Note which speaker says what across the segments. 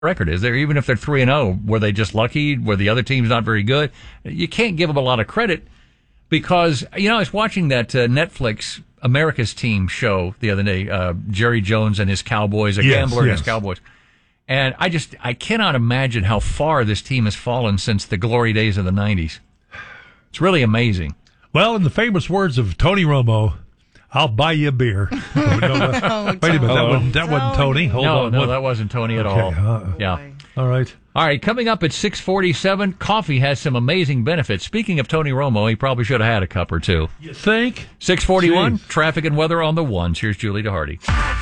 Speaker 1: record is there, even if they're 3-0, were they just lucky? Were the other teams not very good? You can't give them a lot of credit because, I was watching that Netflix America's Team show the other day, Jerry Jones and his Cowboys, gambler and his Cowboys. And I cannot imagine how far this team has fallen since the glory days of the 90s. It's really amazing.
Speaker 2: Well, in the famous words of Tony Romo, I'll buy you a beer. Wait a minute, that wasn't Tony. Hold on.
Speaker 1: No, that wasn't Tony at all. Yeah.
Speaker 2: All right.
Speaker 1: All right, coming up at 6:47, coffee has some amazing benefits. Speaking of Tony Romo, he probably should have had a cup or two.
Speaker 2: You think?
Speaker 1: 6:41, traffic and weather on the ones. Here's Julie DeHardy.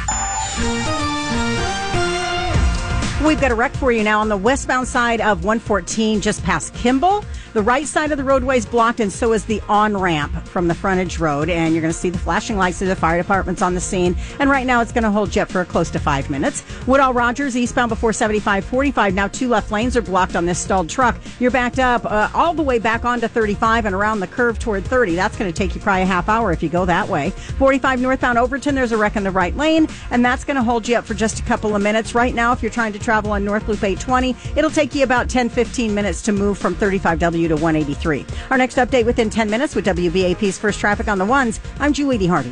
Speaker 3: We've got a wreck for you now on the westbound side of 114 just past Kimball. The right side of the roadway is blocked, and so is the on-ramp from the frontage road. And you're going to see the flashing lights of the fire department's on the scene. And right now it's going to hold you up for close to 5 minutes. Woodall Rogers, eastbound before 7545. Now 2 left lanes are blocked on this stalled truck. You're backed up all the way back onto 35 and around the curve toward 30. That's going to take you probably a half hour if you go that way. 45 northbound Overton, there's a wreck in the right lane, and that's going to hold you up for just a couple of minutes. Right now, if you're trying to travel on North Loop 820, it'll take you about 10-15 minutes to move from 35W to 183. Our next update within 10 minutes with WBAP's First Traffic on the Ones. I'm Julie DeHardy.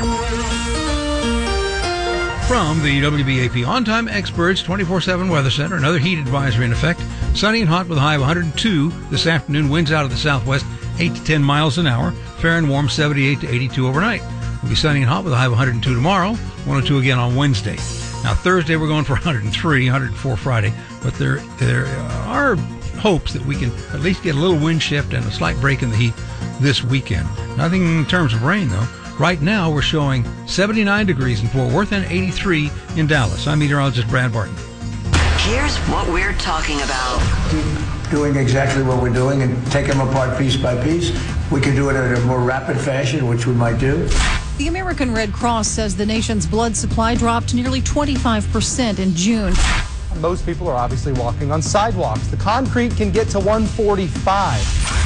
Speaker 4: From the WBAP On-Time Experts 24/7 Weather Center, another heat advisory in effect. Sunny and hot with a high of 102 this afternoon. Winds out of the southwest 8 to 10 miles an hour. Fair and warm 78 to 82 overnight. We'll be sunny and hot with a high of 102 tomorrow. 102 again on Wednesday. Now Thursday we're going for 103, 104 Friday. But there are hopes that we can at least get a little wind shift and a slight break in the heat this weekend. Nothing in terms of rain, though. Right now, we're showing 79 degrees in Fort Worth and 83 in Dallas. I'm meteorologist Brad Barton.
Speaker 5: Here's what we're talking about.
Speaker 6: Keep doing exactly what we're doing and take them apart piece by piece. We can do it in a more rapid fashion, which we might do.
Speaker 7: The American Red Cross says the nation's blood supply dropped nearly 25% in June.
Speaker 8: Most people are obviously walking on sidewalks. The concrete can get to 145.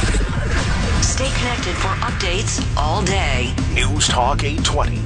Speaker 5: Stay connected for updates all day.
Speaker 9: News Talk 820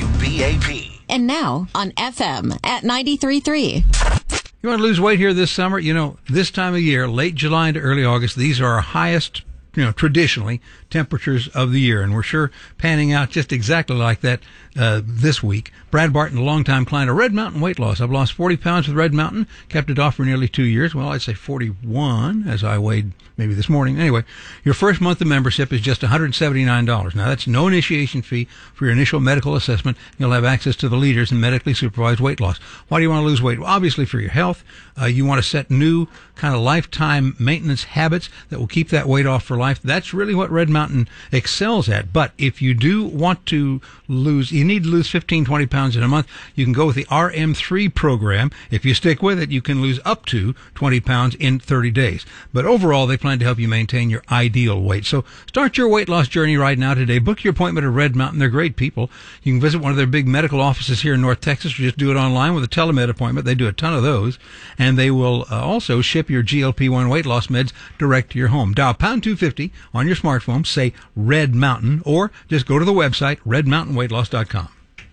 Speaker 9: WBAP.
Speaker 10: And now on FM at 93.3.
Speaker 4: You want to lose weight here this summer? This time of year, late July into early August, these are our highest, traditionally, temperatures of the year. And we're sure panning out just exactly like that this week. Brad Barton, a longtime client of Red Mountain Weight Loss. I've lost 40 pounds with Red Mountain, kept it off for nearly 2 years. Well, I'd say 41 as I weighed maybe this morning. Anyway, your first month of membership is just $179. Now, that's no initiation fee for your initial medical assessment. You'll have access to the leaders in medically supervised weight loss. Why do you want to lose weight? Well, obviously for your health. You want to set new kind of lifetime maintenance habits that will keep that weight off for life. That's really what Red Mountain excels at. But if you do want to you need to lose 15, 20 pounds in a month, you can go with the RM3 program. If you stick with it, you can lose up to 20 pounds in 30 days. But overall, they plan to help you maintain your ideal weight. So start your weight loss journey right now today. Book your appointment at Red Mountain. They're great people. You can visit one of their big medical offices here in North Texas, or just do it online with a telemed appointment. They do a ton of those. And they will also ship your GLP-1 weight loss meds direct to your home. Dial pound 250 on your smartphone, say Red Mountain, or just go to the website, redmountainweightloss.com.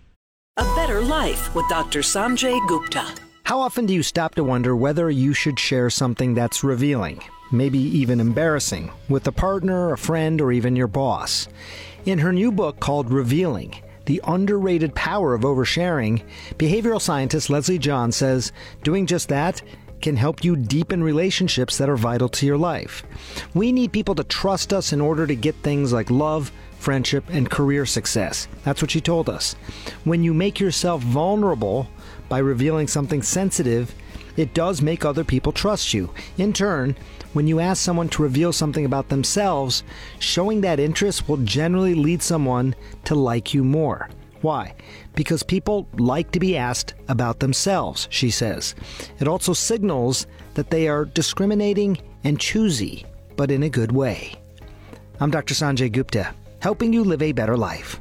Speaker 5: A better life with Dr. Sanjay Gupta.
Speaker 11: How often do you stop to wonder whether you should share something that's revealing, maybe even embarrassing, with a partner, a friend, or even your boss? In her new book called Revealing, The Underrated Power of Oversharing, behavioral scientist Leslie John says doing just that can help you deepen relationships that are vital to your life. We need people to trust us in order to get things like love, friendship, and career success. That's what she told us. When you make yourself vulnerable by revealing something sensitive, it does make other people trust you. In turn, when you ask someone to reveal something about themselves, showing that interest will generally lead someone to like you more. Why? Because people like to be asked about themselves, she says. It also signals that they are discriminating and choosy, but in a good way. I'm Dr. Sanjay Gupta, helping you live a better life.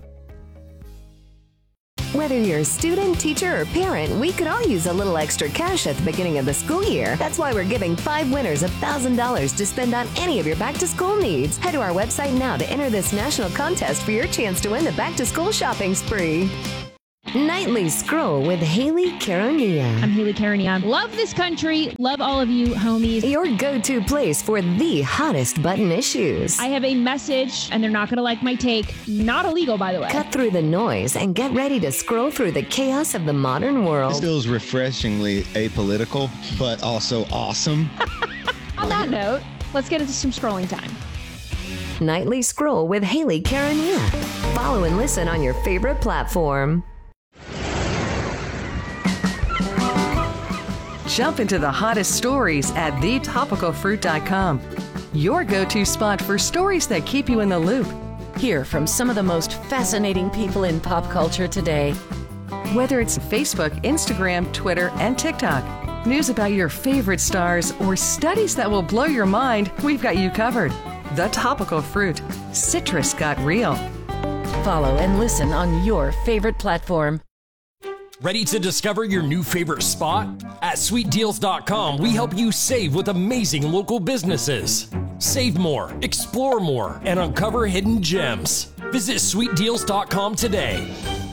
Speaker 12: Whether you're a student, teacher, or parent, we could all use a little extra cash at the beginning of the school year. That's why we're giving 5 winners $1,000 to spend on any of your back-to-school needs. Head to our website now to enter this national contest for your chance to win the back-to-school shopping spree. Nightly Scroll with Haley Caronia.
Speaker 13: I'm Haley Caronia. Love this country. Love all of you, homies.
Speaker 12: Your go-to place for the hottest button issues.
Speaker 13: I have a message, and they're not going to like my take. Not illegal, by the way.
Speaker 12: Cut through the noise and get ready to scroll through the chaos of the modern world.
Speaker 14: This feels refreshingly apolitical, but also awesome.
Speaker 13: On that note, let's get into some scrolling time.
Speaker 12: Nightly Scroll with Haley Caronia. Follow and listen on your favorite platform.
Speaker 15: Jump into the hottest stories at thetopicalfruit.com. Your go-to spot for stories that keep you in the loop. Hear from some of the most fascinating people in pop culture today. Whether it's Facebook, Instagram, Twitter, and TikTok, news about your favorite stars, or studies that will blow your mind, we've got you covered. The Topical Fruit. Citrus got real. Follow and listen on your favorite platform.
Speaker 16: Ready to discover your new favorite spot? At sweetdeals.com, we help you save with amazing local businesses. Save more, explore more, and uncover hidden gems. Visit sweetdeals.com today.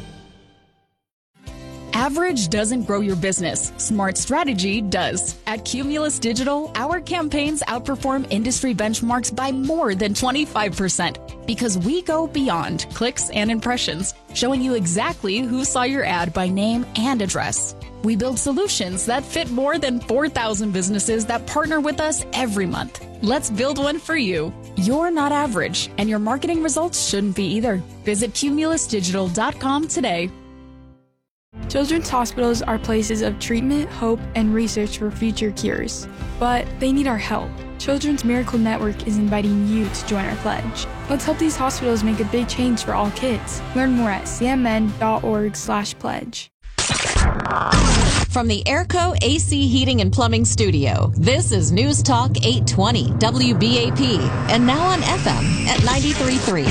Speaker 17: Average doesn't grow your business. Smart strategy does. At Cumulus Digital, our campaigns outperform industry benchmarks by more than 25% because we go beyond clicks and impressions, showing you exactly who saw your ad by name and address. We build solutions that fit more than 4,000 businesses that partner with us every month. Let's build one for you. You're not average, and your marketing results shouldn't be either. Visit cumulusdigital.com today.
Speaker 18: Children's hospitals are places of treatment, hope, and research for future cures. But they need our help. Children's Miracle Network is inviting you to join our pledge. Let's help these hospitals make a big change for all kids. Learn more at cmn.org/pledge.
Speaker 10: From the Airco AC Heating and Plumbing Studio, this is News Talk 820 WBAP, and now on FM at 93.3.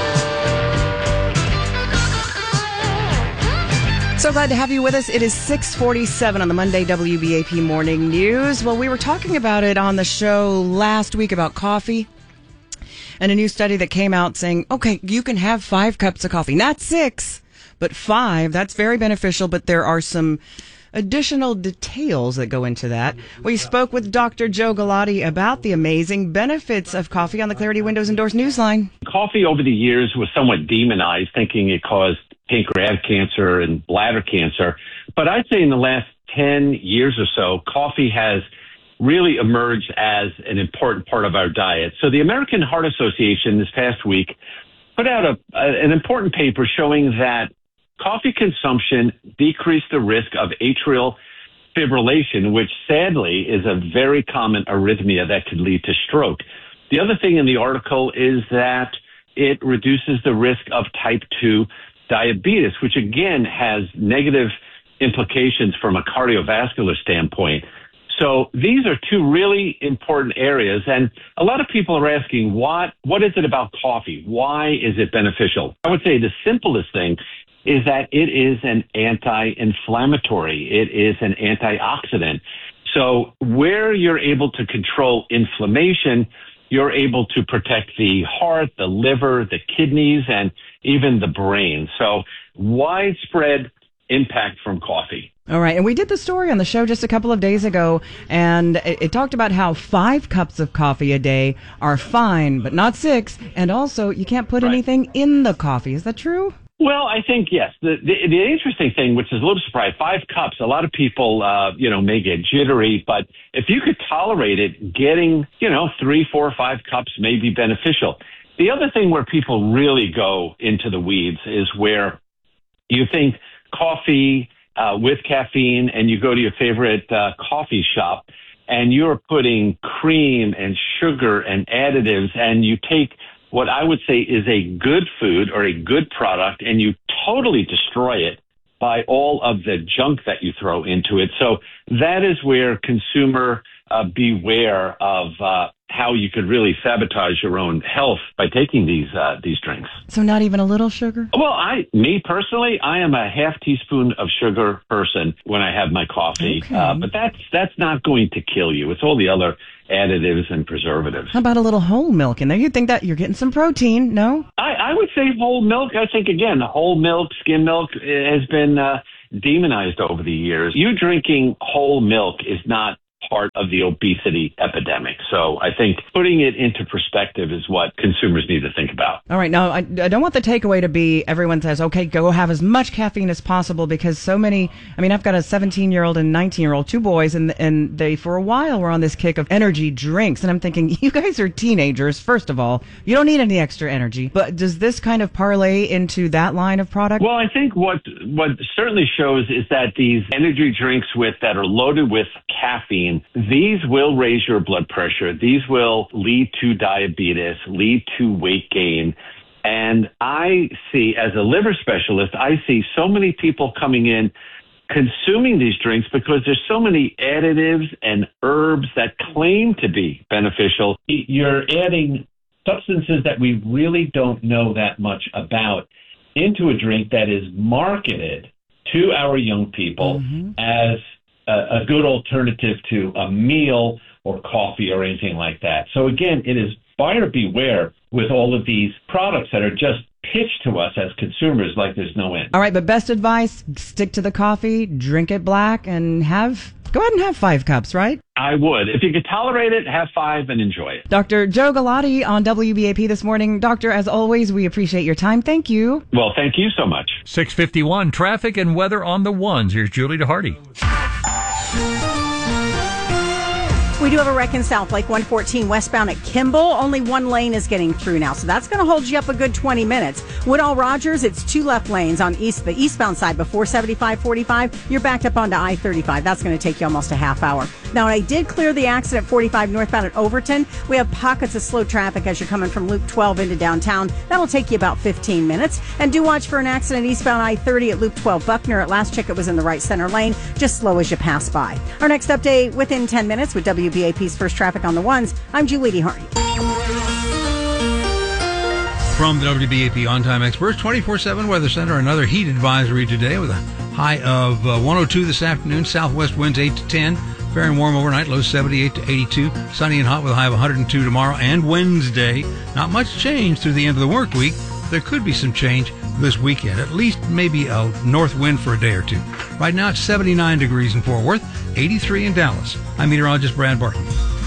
Speaker 19: So glad to have you with us. It is 6:47 on the Monday WBAP Morning News. Well, we were talking about it on the show last week about coffee and a new study that came out saying, okay, you can have 5 cups of coffee, not 6, but 5. That's very beneficial, but there are some additional details that go into that. We spoke with Dr. Joe Galati about the amazing benefits of coffee on the Clarity Windows and Doors Newsline.
Speaker 20: Coffee over the years was somewhat demonized, thinking it caused pancreatic cancer and bladder cancer. But I'd say in the last 10 years or so, coffee has really emerged as an important part of our diet. So the American Heart Association this past week put out an important paper showing that coffee consumption decreased the risk of atrial fibrillation, which sadly is a very common arrhythmia that could lead to stroke. The other thing in the article is that it reduces the risk of type 2 diabetes, which again has negative implications from a cardiovascular standpoint. So these are 2 really important areas. And a lot of people are asking, what is it about coffee? Why is it beneficial? I would say the simplest thing is that it is an anti-inflammatory. It is an antioxidant. So where you're able to control inflammation, you're able to protect the heart, the liver, the kidneys, and even the brain. So widespread impact from coffee.
Speaker 19: All right. And we did the story on the show just a couple of days ago, and it talked about how 5 cups of coffee a day are fine, but not 6. And also, you can't put anything in the coffee. Is that true?
Speaker 20: Well, I think, yes. The interesting thing, which is a little surprising, 5 cups, a lot of people, may get jittery, but if you could tolerate it, getting, 3, 4, 5 cups may be beneficial. The other thing where people really go into the weeds is where you think coffee with caffeine and you go to your favorite coffee shop and you're putting cream and sugar and additives and you take what I would say is a good food or a good product, and you totally destroy it by all of the junk that you throw into it. So that is where consumer beware of how you could really sabotage your own health by taking these drinks.
Speaker 19: So not even a little sugar?
Speaker 20: Well, me personally, I am a half teaspoon of sugar person when I have my coffee. Okay. But that's not going to kill you. It's all the other additives and preservatives.
Speaker 19: How about a little whole milk in there? You'd think that you're getting some protein, no?
Speaker 20: I would say whole milk. I think, again, whole milk, skim milk has been demonized over the years. You drinking whole milk is not part of the obesity epidemic. So I think putting it into perspective is what consumers need to think about.
Speaker 19: All right. Now, I don't want the takeaway to be everyone says, okay, go have as much caffeine as possible, because so many, I mean, I've got a 17-year-old and 19-year-old, two boys, and they, for a while, were on this kick of energy drinks. And I'm thinking, you guys are teenagers, first of all. You don't need any extra energy. But does this kind of parlay into that line of product?
Speaker 20: Well, I think what certainly shows is that these energy drinks that are loaded with caffeine, these will raise your blood pressure. These will lead to diabetes, lead to weight gain. And I see, as a liver specialist, I see so many people coming in consuming these drinks because there's so many additives and herbs that claim to be beneficial. You're adding substances that we really don't know that much about into a drink that is marketed to our young people as a good alternative to a meal or coffee or anything like that. So again, it is buyer beware with all of these products that are just pitched to us as consumers like there's no end.
Speaker 19: All right, but best advice, stick to the coffee, drink it black, and go ahead and have 5 cups, right?
Speaker 20: I would. If you could tolerate it, have 5 and enjoy it.
Speaker 19: Dr. Joe Galati on WBAP this morning. Doctor, as always, we appreciate your time. Thank you.
Speaker 20: Well, thank you so much.
Speaker 1: 6:51, traffic and weather on the ones. Here's Julie DeHardy.
Speaker 3: We do have a wreck in South Lake 114 westbound at Kimball. Only one lane is getting through now, so that's going to hold you up a good 20 minutes. Woodall Rogers, it's 2 left lanes on the eastbound side before 75-45. You're backed up onto I-35. That's going to take you almost a half hour. Now, I did clear the accident 45 northbound at Overton. We have pockets of slow traffic as you're coming from Loop 12 into downtown. That'll take you about 15 minutes. And do watch for an accident eastbound I-30 at Loop 12 Buckner. At last check, it was in the right center lane, just slow as you pass by. Our next update within 10 minutes with WBAP's First Traffic on the Ones. I'm Julie DeHardy.
Speaker 4: From the WBAP On-Time Experts 24/7 Weather Center, another heat advisory today with a high of 102 this afternoon. Southwest winds 8 to 10. Fair and warm overnight, low 78 to 82. Sunny and hot with a high of 102 tomorrow and Wednesday. Not much change through the end of the work week. There could be some change this weekend, at least maybe a north wind for a day or two. Right now it's 79 degrees in Fort Worth, 83 in Dallas. I'm meteorologist Brad Barton.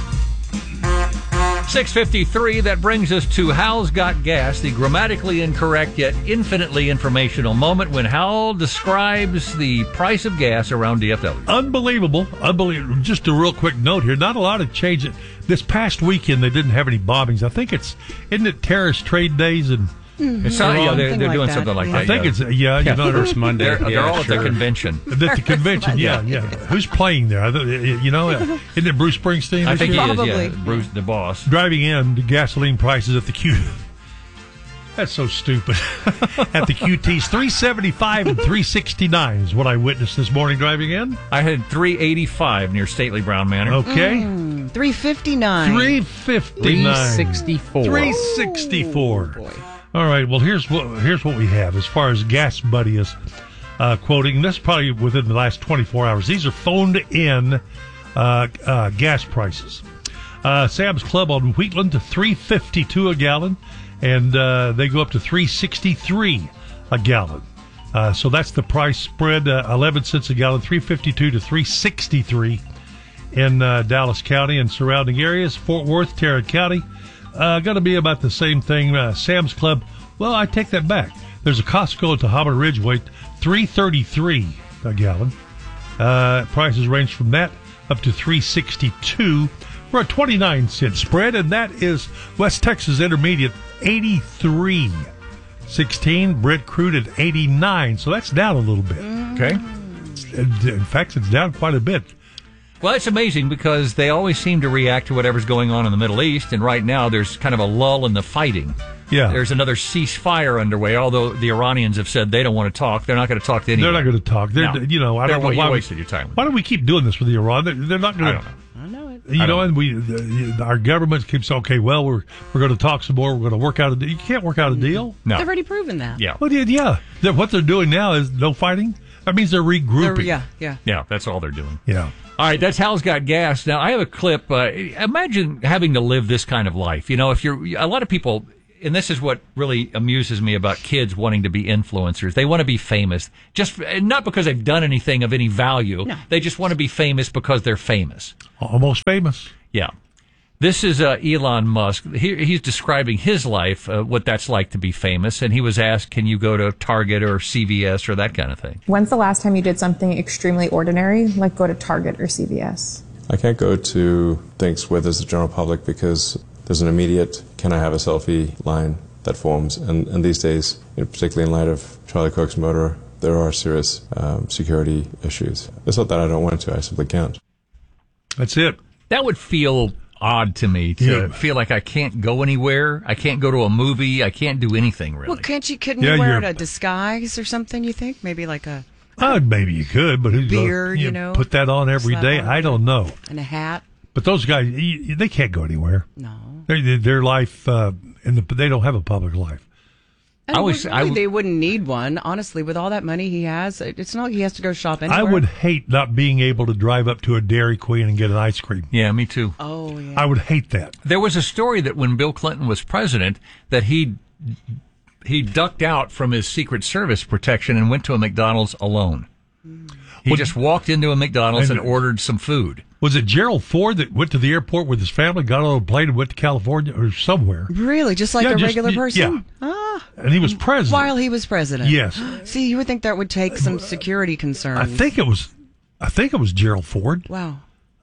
Speaker 1: 6:53, that brings us to Hal's Got Gas, the grammatically incorrect yet infinitely informational moment when Hal describes the price of gas around DFW.
Speaker 2: Unbelievable. Just a real quick note here, not a lot of change. This past weekend, they didn't have any bombings. I think isn't it Terrorist Trade Days and...
Speaker 1: It's not, they're doing something like that.
Speaker 2: I think it's,
Speaker 1: First Monday. They're all at the convention.
Speaker 2: At the convention, yeah. Who's playing there? Isn't it Bruce Springsteen?
Speaker 1: I think he is, yeah. Bruce, the boss.
Speaker 2: Driving in, the gasoline prices at the Q. That's so stupid. At the QTs, $3.75 and $3.69 is what I witnessed this morning driving in.
Speaker 1: I had $3.85 near Stately Brown Manor.
Speaker 2: Okay.
Speaker 19: $3.59.
Speaker 2: $3.59. $3.64. Boy. All right, well, here's what we have as far as Gas Buddy is quoting. This is probably within the last 24 hours. These are phoned-in gas prices. Sam's Club on Wheatland to $3.52 a gallon, and they go up to $3.63 a gallon. So that's the price spread, 11 cents a gallon, $3.52 to $3.63 in Dallas County and surrounding areas. Fort Worth, Tarrant County. Going to be about the same thing. Sam's Club, well, I take that back. There's a Costco at Tahoma Ridgeway, $3.33 a gallon. Prices range from that up to $3.62 for a 29-cent spread, and that is West Texas Intermediate, $83.16. Brent Crude at $89, so that's down a little bit.
Speaker 1: Okay.
Speaker 2: In fact, it's down quite a bit.
Speaker 1: Well, it's amazing because they always seem to react to whatever's going on in the Middle East, and right now there's kind of a lull in the fighting.
Speaker 2: Yeah.
Speaker 1: There's another ceasefire underway, although the Iranians have said they don't want to talk. They're not going to talk to anyone.
Speaker 2: They're not going to talk. I don't know why
Speaker 1: you wasted your time.
Speaker 2: Why do we keep doing this with Iran? They're not going to.
Speaker 19: I know it.
Speaker 2: And our government keeps okay. Well, we're going to talk some more. We're going to work out a deal. You can't work out a deal.
Speaker 1: No,
Speaker 19: they've already proven that.
Speaker 1: Yeah.
Speaker 2: Well, yeah. What they're doing now is no fighting. That means they're regrouping.
Speaker 1: Yeah, that's all they're doing.
Speaker 2: Yeah.
Speaker 1: All right, that's Hal's Got Gas. Now, I have a clip. Imagine having to live this kind of life. You know, if you're a lot of people, and this is what really amuses me about kids wanting to be influencers. They want to be famous, just not because they've done anything of any value. No. They just want to be famous because they're famous.
Speaker 2: Almost famous.
Speaker 1: Yeah. This is Elon Musk. He's describing his life, what that's like to be famous, and he was asked, can you go to Target or CVS or that kind of thing?
Speaker 21: When's the last time you did something extremely ordinary, like go to Target or CVS?
Speaker 22: I can't go to things where there's the general public because there's an immediate, can I have a selfie line that forms. And these days, particularly in light of Charlie Kirk's murder, there are serious security issues. It's not that I don't want to, I simply can't.
Speaker 2: That's it.
Speaker 1: That would feel odd to me to feel like I can't go anywhere. I can't go to a movie. I can't do anything really.
Speaker 19: Well, couldn't you wear a disguise or something, you think? Maybe like a
Speaker 2: maybe you could, but who's
Speaker 19: beard,
Speaker 2: put that on every day? I don't know.
Speaker 19: And a hat.
Speaker 2: But those guys, they can't go anywhere.
Speaker 19: No.
Speaker 2: Their life, they don't have a public life.
Speaker 19: And they wouldn't need one, honestly. With all that money he has, it's not like he has to go shop anywhere.
Speaker 2: I would hate not being able to drive up to a Dairy Queen and get an ice cream.
Speaker 1: Yeah, me too.
Speaker 19: Oh, yeah.
Speaker 2: I would hate that. There
Speaker 1: was a story that when Bill Clinton was president, that he ducked out from his Secret Service protection and went to a McDonald's alone. He just walked into a McDonald's and ordered some food.
Speaker 2: Was it Gerald Ford that went to the airport with his family, got on a plane and went to California or somewhere?
Speaker 19: Really? Just like a regular person?
Speaker 2: Yeah. And he was president.
Speaker 19: While he was president?
Speaker 2: Yes.
Speaker 19: See, you would think that would take some security concerns.
Speaker 2: I think it was Gerald Ford.
Speaker 19: Wow.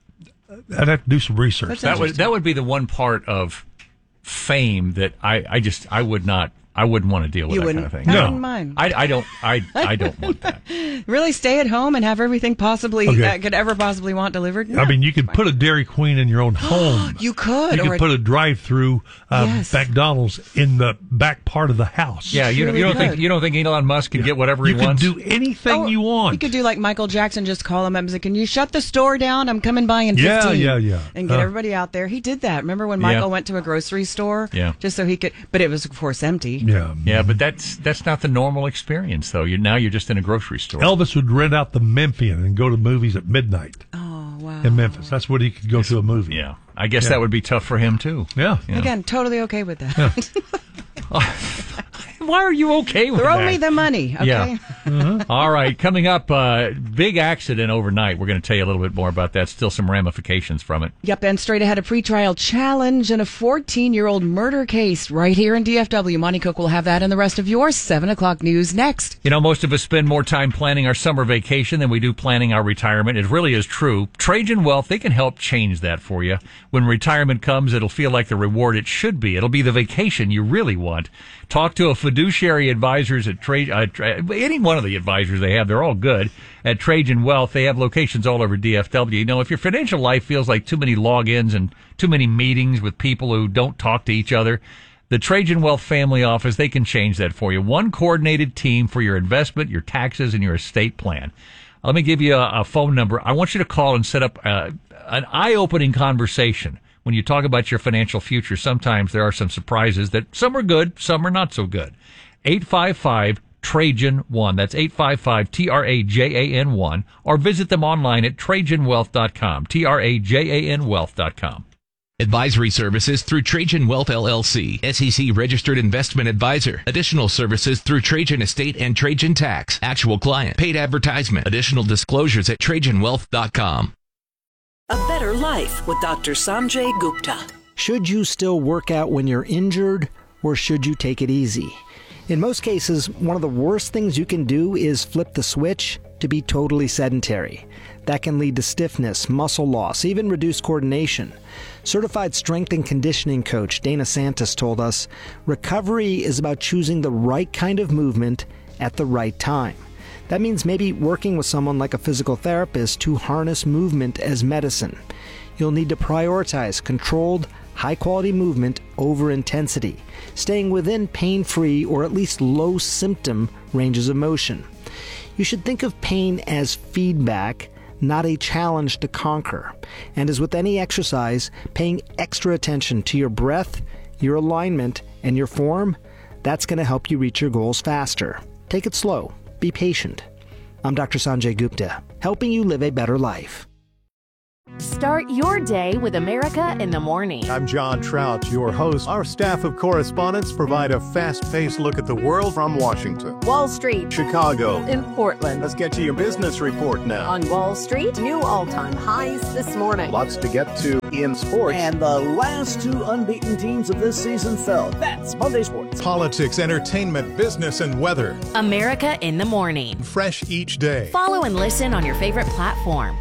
Speaker 2: I'd have to do some research.
Speaker 1: That would be the one part of fame that I wouldn't want to deal with that kind of thing.
Speaker 19: I wouldn't mind.
Speaker 1: I don't want that.
Speaker 19: Really stay at home and have everything could ever possibly want delivered? No.
Speaker 2: I mean, you could put a Dairy Queen in your own home.
Speaker 19: You could.
Speaker 2: You could put a drive-through McDonald's in the back part of the house.
Speaker 1: Yeah, you don't think Elon Musk can get whatever he wants?
Speaker 2: You can do anything you want.
Speaker 19: You could do like Michael Jackson, just call him up and say, can you shut the store down? I'm coming by in 15.
Speaker 2: Yeah.
Speaker 19: And get everybody out there. He did that. Remember when Michael went to a grocery store?
Speaker 1: Yeah.
Speaker 19: Just so he could, but it was, of course, empty.
Speaker 1: Yeah, but that's not the normal experience, though. You're just in a grocery store.
Speaker 2: Elvis would rent out the Memphian and go to movies at midnight.
Speaker 19: Oh, wow.
Speaker 2: In Memphis. That's when he could go to a movie.
Speaker 1: Yeah. I guess that would be tough for him, too.
Speaker 2: Yeah.
Speaker 19: Again, totally okay with that.
Speaker 1: Why are you okay with that?
Speaker 19: Throw me the money, okay?
Speaker 1: Yeah. All right, coming up, big accident overnight. We're going to tell you a little bit more about that. Still some ramifications from it.
Speaker 19: Yep, and straight ahead, a pretrial challenge in a 14-year-old murder case right here in DFW. Monty Cook will have that and the rest of your 7 o'clock news next.
Speaker 1: You know, most of us spend more time planning our summer vacation than we do planning our retirement. It really is true. Trajan Wealth, they can help change that for you. When retirement comes, it'll feel like the reward it should be. It'll be the vacation you really want. Talk to a fiduciary advisors at any one of the advisors they have. They're all good at Trajan Wealth. They have locations all over DFW. You know, if your financial life feels like too many logins and too many meetings with people who don't talk to each other, the Trajan Wealth Family Office, they can change that for you. One coordinated team for your investment, your taxes, and your estate plan. Let me give you a phone number. I want you to call and set up an eye-opening conversation. When you talk about your financial future, sometimes there are some surprises that some are good, some are not so good. 855-TRAJAN-1. That's 855-TRAJAN-1. Or visit them online at TrajanWealth.com. TRAJANWealth.com.
Speaker 23: Advisory services through Trajan Wealth LLC, SEC registered investment advisor. Additional services through Trajan Estate and Trajan Tax. Actual client. Paid advertisement. Additional disclosures at TrajanWealth.com.
Speaker 5: A better life with Dr. Sanjay Gupta.
Speaker 11: Should you still work out when you're injured, or should you take it easy? In most cases, one of the worst things you can do is flip the switch to be totally sedentary. That can lead to stiffness, muscle loss, even reduced coordination. Certified strength and conditioning coach Dana Santos told us, recovery is about choosing the right kind of movement at the right time. That means maybe working with someone like a physical therapist to harness movement as medicine. You'll need to prioritize controlled, high-quality movement over intensity, staying within pain-free or at least low-symptom ranges of motion. You should think of pain as feedback, not a challenge to conquer. And as with any exercise, paying extra attention to your breath, your alignment, and your form, that's going to help you reach your goals faster. Take it slow. Be patient. I'm Dr. Sanjay Gupta, helping you live a better life.
Speaker 6: Start your day with America in the Morning.
Speaker 7: I'm John Trout, your host. Our staff of correspondents provide a fast-paced look at the world from Washington,
Speaker 6: Wall Street,
Speaker 7: Chicago,
Speaker 6: and Portland.
Speaker 7: Let's get to your business report now.
Speaker 6: On Wall Street, new all-time highs this morning.
Speaker 7: Lots to get to in sports.
Speaker 8: And the last two unbeaten teams of this season fell. That's Monday Sports.
Speaker 7: Politics, entertainment, business, and weather.
Speaker 6: America in the Morning.
Speaker 7: Fresh each day.
Speaker 6: Follow and listen on your favorite platform.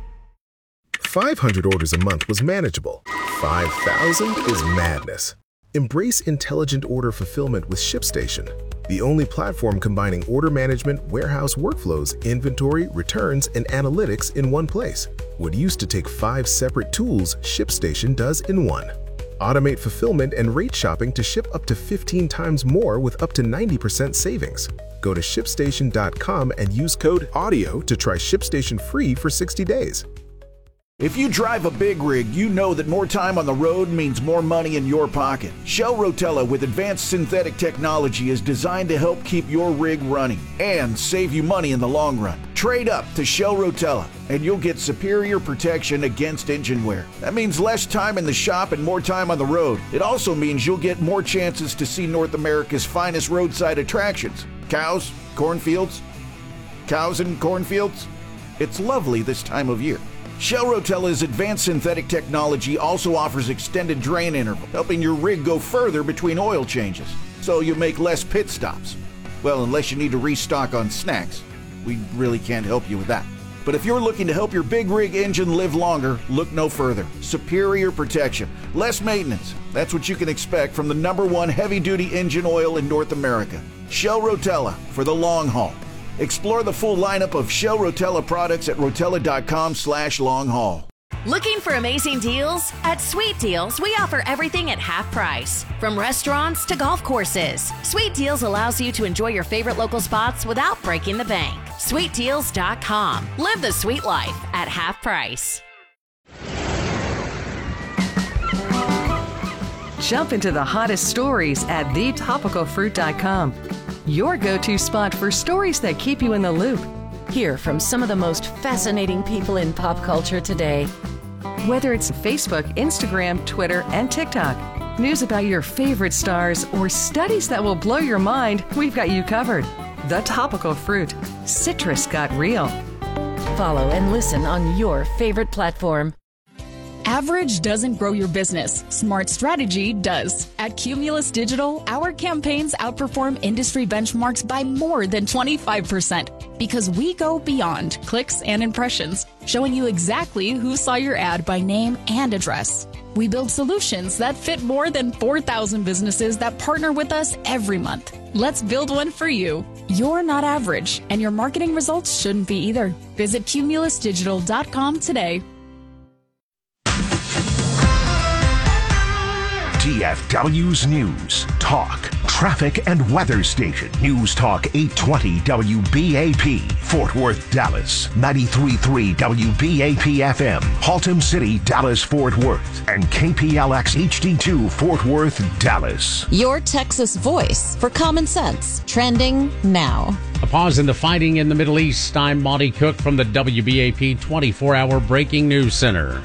Speaker 24: 500 orders a month was manageable. 5,000 is madness. Embrace intelligent order fulfillment with ShipStation, the only platform combining order management, warehouse workflows, inventory, returns, and analytics in one place. What used to take 5 separate tools, ShipStation does in one. Automate fulfillment and rate shopping to ship up to 15 times more with up to 90% savings. Go to ShipStation.com and use code AUDIO to try ShipStation free for 60 days.
Speaker 8: If you drive a big rig, you know that more time on the road means more money in your pocket. Shell Rotella with advanced synthetic technology is designed to help keep your rig running and save you money in the long run. Trade up to Shell Rotella and you'll get superior protection against engine wear. That means less time in the shop and more time on the road. It also means you'll get more chances to see North America's finest roadside attractions. Cows, cornfields, cows and cornfields. It's lovely this time of year. Shell Rotella's advanced synthetic technology also offers extended drain interval, helping your rig go further between oil changes, so you make less pit stops. Well, unless you need to restock on snacks. We really can't help you with that. But if you're looking to help your big rig engine live longer, look no further. Superior protection, less maintenance. That's what you can expect from the #1 heavy-duty engine oil in North America. Shell Rotella for the long haul. Explore the full lineup of Shell Rotella products at rotella.com/long-haul.
Speaker 6: Looking for amazing deals? At Sweet Deals, we offer everything at half price. From restaurants to golf courses, Sweet Deals allows you to enjoy your favorite local spots without breaking the bank. SweetDeals.com. Live the sweet life at half price.
Speaker 15: Jump into the hottest stories at thetopicalfruit.com. Your go-to spot for stories that keep you in the loop. Hear from some of the most fascinating people in pop culture today. Whether it's Facebook, Instagram, Twitter, and TikTok, news about your favorite stars, or studies that will blow your mind, we've got you covered. The Topical Fruit. Citrus got real. Follow and listen on your favorite platform.
Speaker 17: Average doesn't grow your business. Smart strategy does. At Cumulus Digital, our campaigns outperform industry benchmarks by more than 25% because we go beyond clicks and impressions, showing you exactly who saw your ad by name and address. We build solutions that fit more than 4,000 businesses that partner with us every month. Let's build one for you. You're not average, and your marketing results shouldn't be either. Visit cumulusdigital.com today.
Speaker 9: DFW's News, Talk, Traffic, and Weather Station. News Talk 820 WBAP, Fort Worth, Dallas. 93.3 WBAP FM, Haltom City, Dallas, Fort Worth. And KPLX HD2, Fort Worth, Dallas.
Speaker 10: Your Texas voice for common sense. Trending now.
Speaker 25: A pause in the fighting in the Middle East. I'm Monty Cook from the WBAP 24-hour Breaking News Center.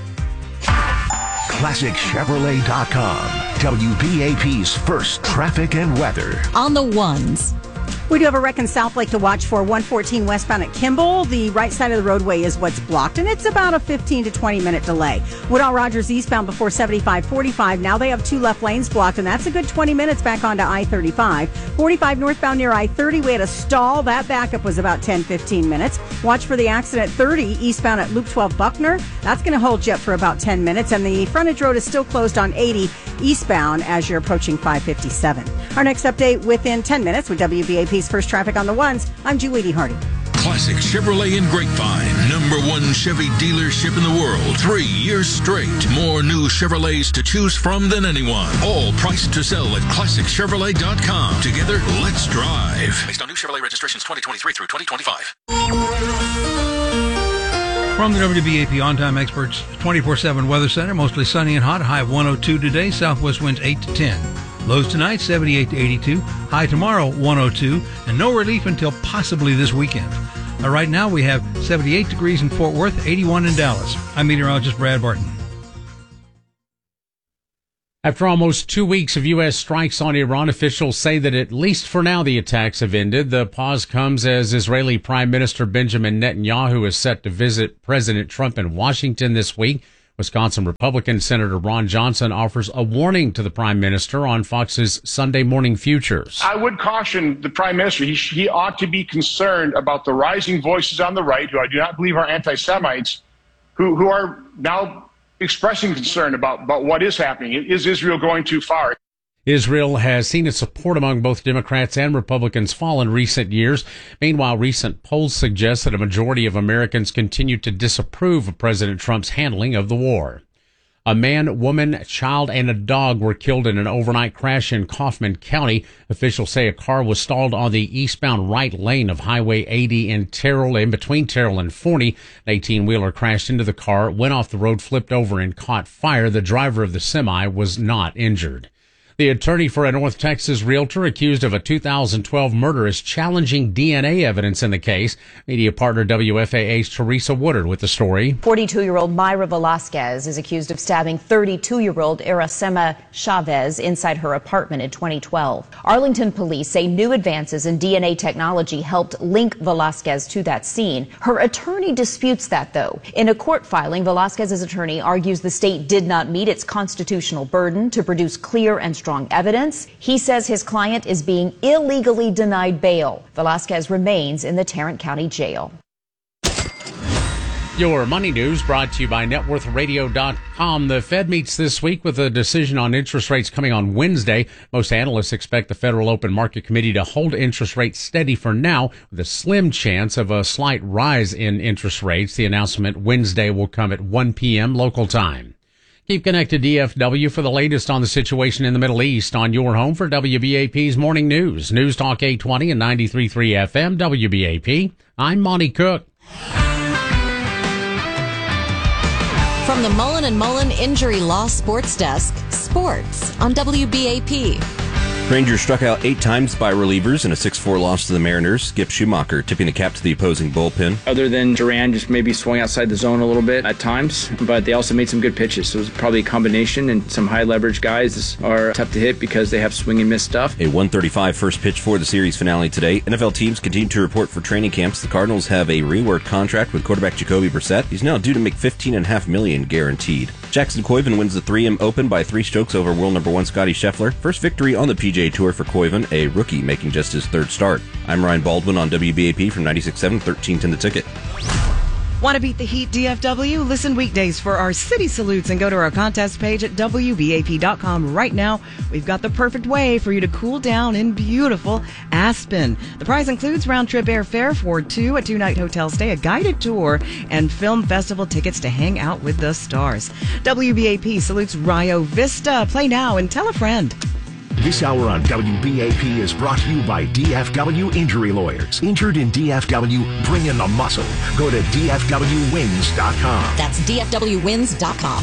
Speaker 9: ClassicChevrolet.com, WBAP's first traffic and weather.
Speaker 10: On the ones.
Speaker 3: We do have a wreck in South Lake to watch for. 114 westbound at Kimball. The right side of the roadway is what's blocked, and it's about a 15 to 20 minute delay. Woodall Rogers eastbound before 75-45. Now they have 2 left lanes blocked, and that's a good 20 minutes back onto I-35. 45 northbound near I-30. We had a stall. That backup was about 10-15 minutes. Watch for the accident 30 eastbound at Loop 12 Buckner. That's going to hold you up for about 10 minutes, and the frontage road is still closed on 80 eastbound as you're approaching 557. Our next update within 10 minutes with WBAP's First Traffic on the Ones. I'm Julie Hardy.
Speaker 26: Classic Chevrolet in Grapevine, #1 Chevy dealership in the world. 3 years straight. More new Chevrolets to choose from than anyone. All priced to sell at ClassicChevrolet.com. Together, let's drive. Based on new Chevrolet registrations 2023 through 2025.
Speaker 4: From the WBAP On-Time Experts 24/7 Weather Center, mostly sunny and hot, high of 102 today, southwest winds 8 to 10. Lows tonight, 78 to 82, high tomorrow, 102, and no relief until possibly this weekend. Right now we have 78 degrees in Fort Worth, 81 in Dallas. I'm meteorologist Brad Barton.
Speaker 25: After almost 2 weeks of U.S. strikes on Iran, officials say that at least for now the attacks have ended. The pause comes as Israeli Prime Minister Benjamin Netanyahu is set to visit President Trump in Washington this week. Wisconsin Republican Senator Ron Johnson offers a warning to the Prime Minister on Fox's Sunday Morning Futures.
Speaker 12: I would caution the Prime Minister. He ought to be concerned about the rising voices on the right, who I do not believe are anti-Semites, who are now expressing concern about what is happening. Is Israel going too far?
Speaker 25: Israel has seen its support among both Democrats and Republicans fall in recent years. Meanwhile, recent polls suggest that a majority of Americans continue to disapprove of President Trump's handling of the war. A man, woman, child, and a dog were killed in an overnight crash in Kaufman County. Officials say a car was stalled on the eastbound right lane of Highway 80 in between Terrell and Forney. An 18-wheeler crashed into the car, went off the road, flipped over, and caught fire. The driver of the semi was not injured. The attorney for a North Texas realtor accused of a 2012 murder is challenging DNA evidence in the case. Media partner WFAA's Teresa Woodard with the story.
Speaker 13: 42-year-old Mayra Velasquez is accused of stabbing 32-year-old Iracema Chavez inside her apartment in 2012. Arlington police say new advances in DNA technology helped link Velasquez to that scene. Her attorney disputes that, though. In a court filing, Velasquez's attorney argues the state did not meet its constitutional burden to produce clear and strong evidence. He says his client is being illegally denied bail. Velasquez remains in the Tarrant County Jail.
Speaker 25: Your money news brought to you by networthradio.com. The Fed meets this week with a decision on interest rates coming on Wednesday. Most analysts expect the Federal Open Market Committee to hold interest rates steady for now, with a slim chance of a slight rise in interest rates. The announcement Wednesday will come at 1 p.m. local time. Keep connected to DFW for the latest on the situation in the Middle East on your home for WBAP's Morning News. News Talk 820 and 93.3 FM, WBAP. I'm Monty Cook.
Speaker 10: From the Mullen & Mullen Injury Law Sports Desk, sports on WBAP.
Speaker 14: Rangers struck out 8 times by relievers in a 6-4 loss to the Mariners. Skip Schumacher tipping the cap to the opposing bullpen.
Speaker 16: Other than Duran just maybe swung outside the zone a little bit at times, but they also made some good pitches. So it was probably a combination, and some high leverage guys are tough to hit because they have swing and miss stuff.
Speaker 14: A 1:35 first pitch for the series finale today. NFL teams continue to report for training camps. The Cardinals have a reworked contract with quarterback Jacoby Brissett. He's now due to make $15.5 million guaranteed. Jackson Koiven wins the 3M Open by 3 strokes over world number 1 Scotty Scheffler. First victory on the PGA Tour for Koiven, a rookie making just his 3rd start. I'm Ryan Baldwin on WBAP from 96.7, 1310 The Ticket.
Speaker 19: Want to beat the heat, DFW? Listen weekdays for our city salutes and go to our contest page at WBAP.com right now. We've got the perfect way for you to cool down in beautiful Aspen. The prize includes round-trip airfare for 2, a 2-night hotel stay, a guided tour, and film festival tickets to hang out with the stars. WBAP salutes Rio Vista. Play now and tell a friend.
Speaker 9: This hour on WBAP is brought to you by DFW Injury Lawyers. Injured in DFW, bring in the muscle. Go to DFWWins.com.
Speaker 10: That's DFWWins.com.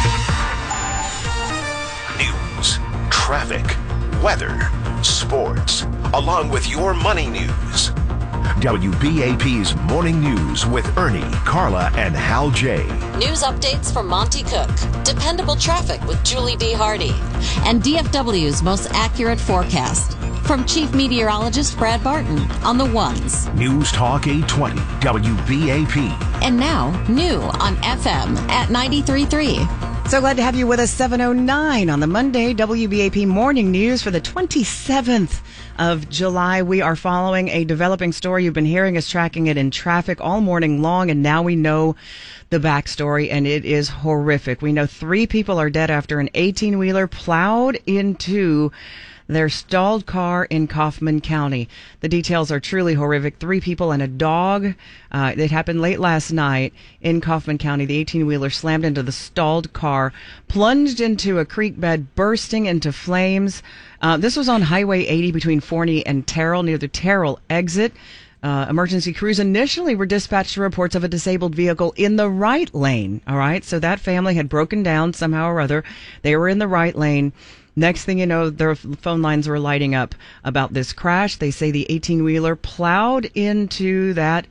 Speaker 9: News, traffic, weather, sports, along with your money news. WBAP's Morning News with Ernie, Carla, and Hal J.
Speaker 10: News updates from Monty Cook, dependable traffic with Julie D. Hardy, and DFW's most accurate forecast from Chief Meteorologist Brad Barton on the ones.
Speaker 9: News Talk 820, WBAP.
Speaker 10: And now, new on FM at 93.3.
Speaker 19: So glad to have you with us, 7:09 on the Monday WBAP Morning News for the 27th of July. We are following a developing story. You've been hearing us tracking it in traffic all morning long, and now we know the backstory, and it is horrific. We know 3 people are dead after an 18-wheeler plowed into their stalled car in Kaufman County. The details are truly horrific. 3 people and a dog. It happened late last night in Kaufman County. The 18-wheeler slammed into the stalled car, plunged into a creek bed, bursting into flames. This was on Highway 80 between Forney and Terrell, near the Terrell exit. Emergency crews initially were dispatched to reports of a disabled vehicle in the right lane. All right, so that family had broken down somehow or other. They were in the right lane. Next thing you know, their phone lines were lighting up about this crash. They say the 18-wheeler plowed into that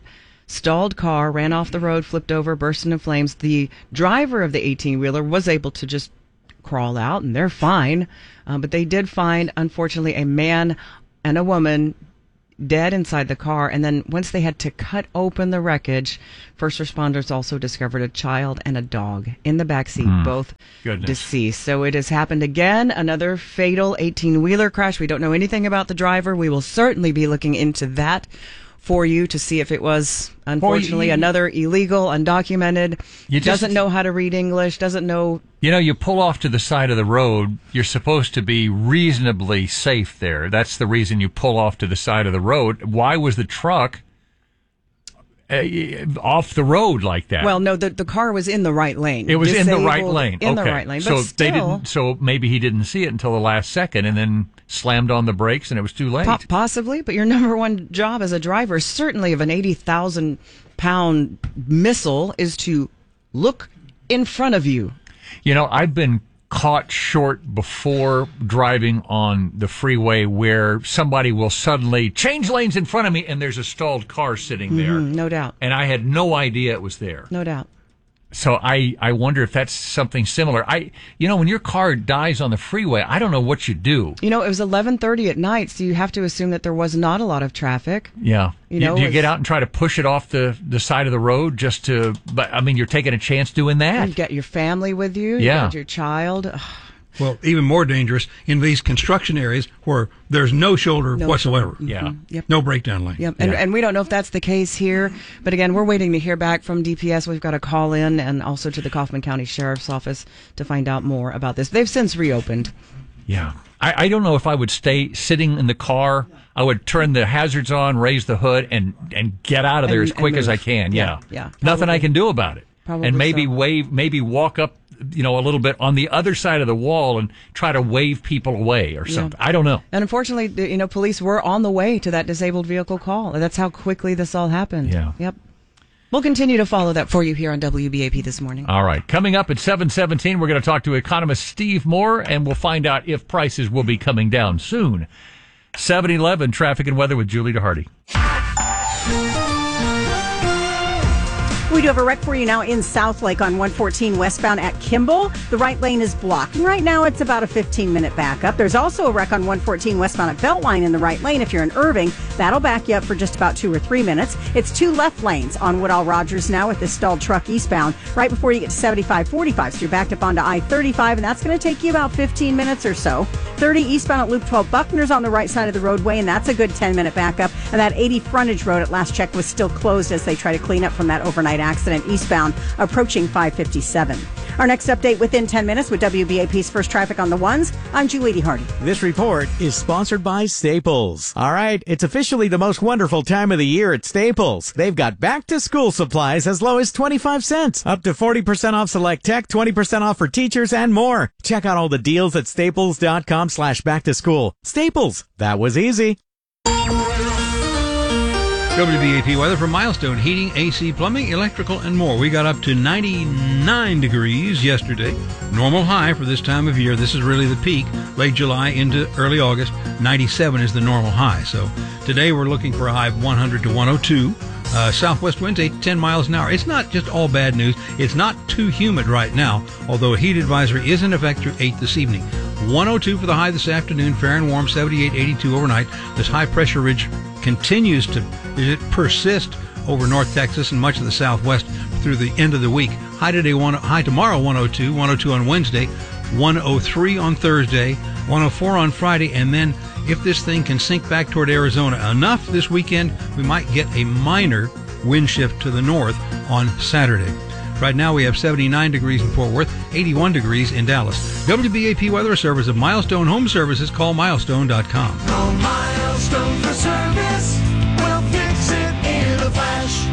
Speaker 19: stalled car, ran off the road, flipped over, burst into flames. The driver of the 18-wheeler was able to just crawl out, and they're fine. But they did find, unfortunately, a man and a woman dead inside the car. And then once they had to cut open the wreckage, first responders also discovered a child and a dog in the backseat, both deceased. So it has happened again, another fatal 18-wheeler crash. We don't know anything about the driver. We will certainly be looking into that for you to see if it was, unfortunately, another illegal, undocumented, doesn't know how to read English, doesn't know.
Speaker 1: You know, you pull off to the side of the road, you're supposed to be reasonably safe there. That's the reason you pull off to the side of the road. Why was the truck off the road like that?
Speaker 19: Well, no, the car was in the right lane.
Speaker 1: It was in the right lane.
Speaker 19: In the right lane. But
Speaker 1: so
Speaker 19: still,
Speaker 1: they didn't. So maybe he didn't see it until the last second, and then slammed on the brakes, and it was too late.
Speaker 19: Possibly, but your number one job as a driver, certainly of an 80,000-pound missile, is to look in front of you.
Speaker 1: You know, I've been caught short before driving on the freeway where somebody will suddenly change lanes in front of me and there's a stalled car sitting there.
Speaker 19: No doubt.
Speaker 1: And I had no idea it was there.
Speaker 19: No doubt.
Speaker 1: So I wonder if that's something similar. When your car dies on the freeway, I don't know what you do.
Speaker 19: You know, it was 11:30 at night, so you have to assume that there was not a lot of traffic.
Speaker 1: Yeah.
Speaker 19: You know,
Speaker 1: do you get out and try to push it off the side of the road but I mean, you're taking a chance doing that.
Speaker 19: You get your family with you.
Speaker 1: Yeah.
Speaker 19: You got your child.
Speaker 4: Well, even more dangerous in these construction areas where there's no shoulder whatsoever.
Speaker 1: Yeah.
Speaker 19: Yep.
Speaker 4: No breakdown lane.
Speaker 19: Yep. And we don't know if that's the case here. But again, we're waiting to hear back from DPS. We've got a call in and also to the Kaufman County Sheriff's Office to find out more about this. They've since reopened.
Speaker 1: Yeah. I don't know if I would stay sitting in the car. I would turn the hazards on, raise the hood, and get out of there as quick as I can. Yeah. Nothing I can do about it.
Speaker 19: Probably
Speaker 1: and maybe
Speaker 19: so.
Speaker 1: maybe walk up, a little bit on the other side of the wall and try to wave people away or something. I don't know.
Speaker 19: And unfortunately, police were on the way to that disabled vehicle call. That's how quickly this all happened.
Speaker 1: Yeah.
Speaker 19: Yep. We'll continue to follow that for you here on WBAP this morning.
Speaker 1: All right. Coming up at 7:17, we're going to talk to economist Steve Moore, and we'll find out if prices will be coming down soon. 7:11, traffic and weather with Julie DeHardy.
Speaker 3: We do have a wreck for you now in South Lake on 114 westbound at Kimball. The right lane is blocked, and right now it's about a 15-minute backup. There's also a wreck on 114 westbound at Beltline in the right lane. If you're in Irving, that'll back you up for just about 2 or 3 minutes. It's 2 left lanes on Woodall Rogers now with this stalled truck eastbound right before you get to 75-45. So you're backed up onto I-35, and that's going to take you about 15 minutes or so. 30 eastbound at Loop 12 Buckner's on the right side of the roadway, and that's a good 10-minute backup. And that 80 frontage road at last check was still closed as they try to clean up from that overnight accident eastbound approaching 557. Our next update within 10 minutes with WBAP's First Traffic on the Ones. I'm Julie DeHardy.
Speaker 2: This report is sponsored by Staples. All right, it's officially the most wonderful time of the year at Staples. They've got back-to-school supplies as low as 25 cents, up to 40% off select tech, 20% off for teachers, and more. Check out all the deals at staples.com/back-to-school. Staples, that was easy.
Speaker 4: WBAP weather for Milestone Heating, AC, Plumbing, Electrical, and more. We got up to 99 degrees yesterday. Normal high for this time of year. This is really the peak. Late July into early August. 97 is the normal high. So today we're looking for a high of 100 to 102. Southwest winds 8 to 10 miles an hour. It's not just all bad news. It's not too humid right now, although a heat advisory is in effect through 8 this evening. 102 for the high this afternoon, fair and warm, 78, 82 overnight. This high pressure ridge continues to persist over North Texas and much of the Southwest through the end of the week. High tomorrow 102, 102 on Wednesday, 103 on Thursday, 104 on Friday, and then if this thing can sink back toward Arizona enough this weekend, we might get a minor wind shift to the north on Saturday. Right now we have 79 degrees in Fort Worth, 81 degrees in Dallas. WBAP Weather Service of Milestone Home Services. Call milestone.com.
Speaker 18: Call Milestone for service. We'll fix it in a flash.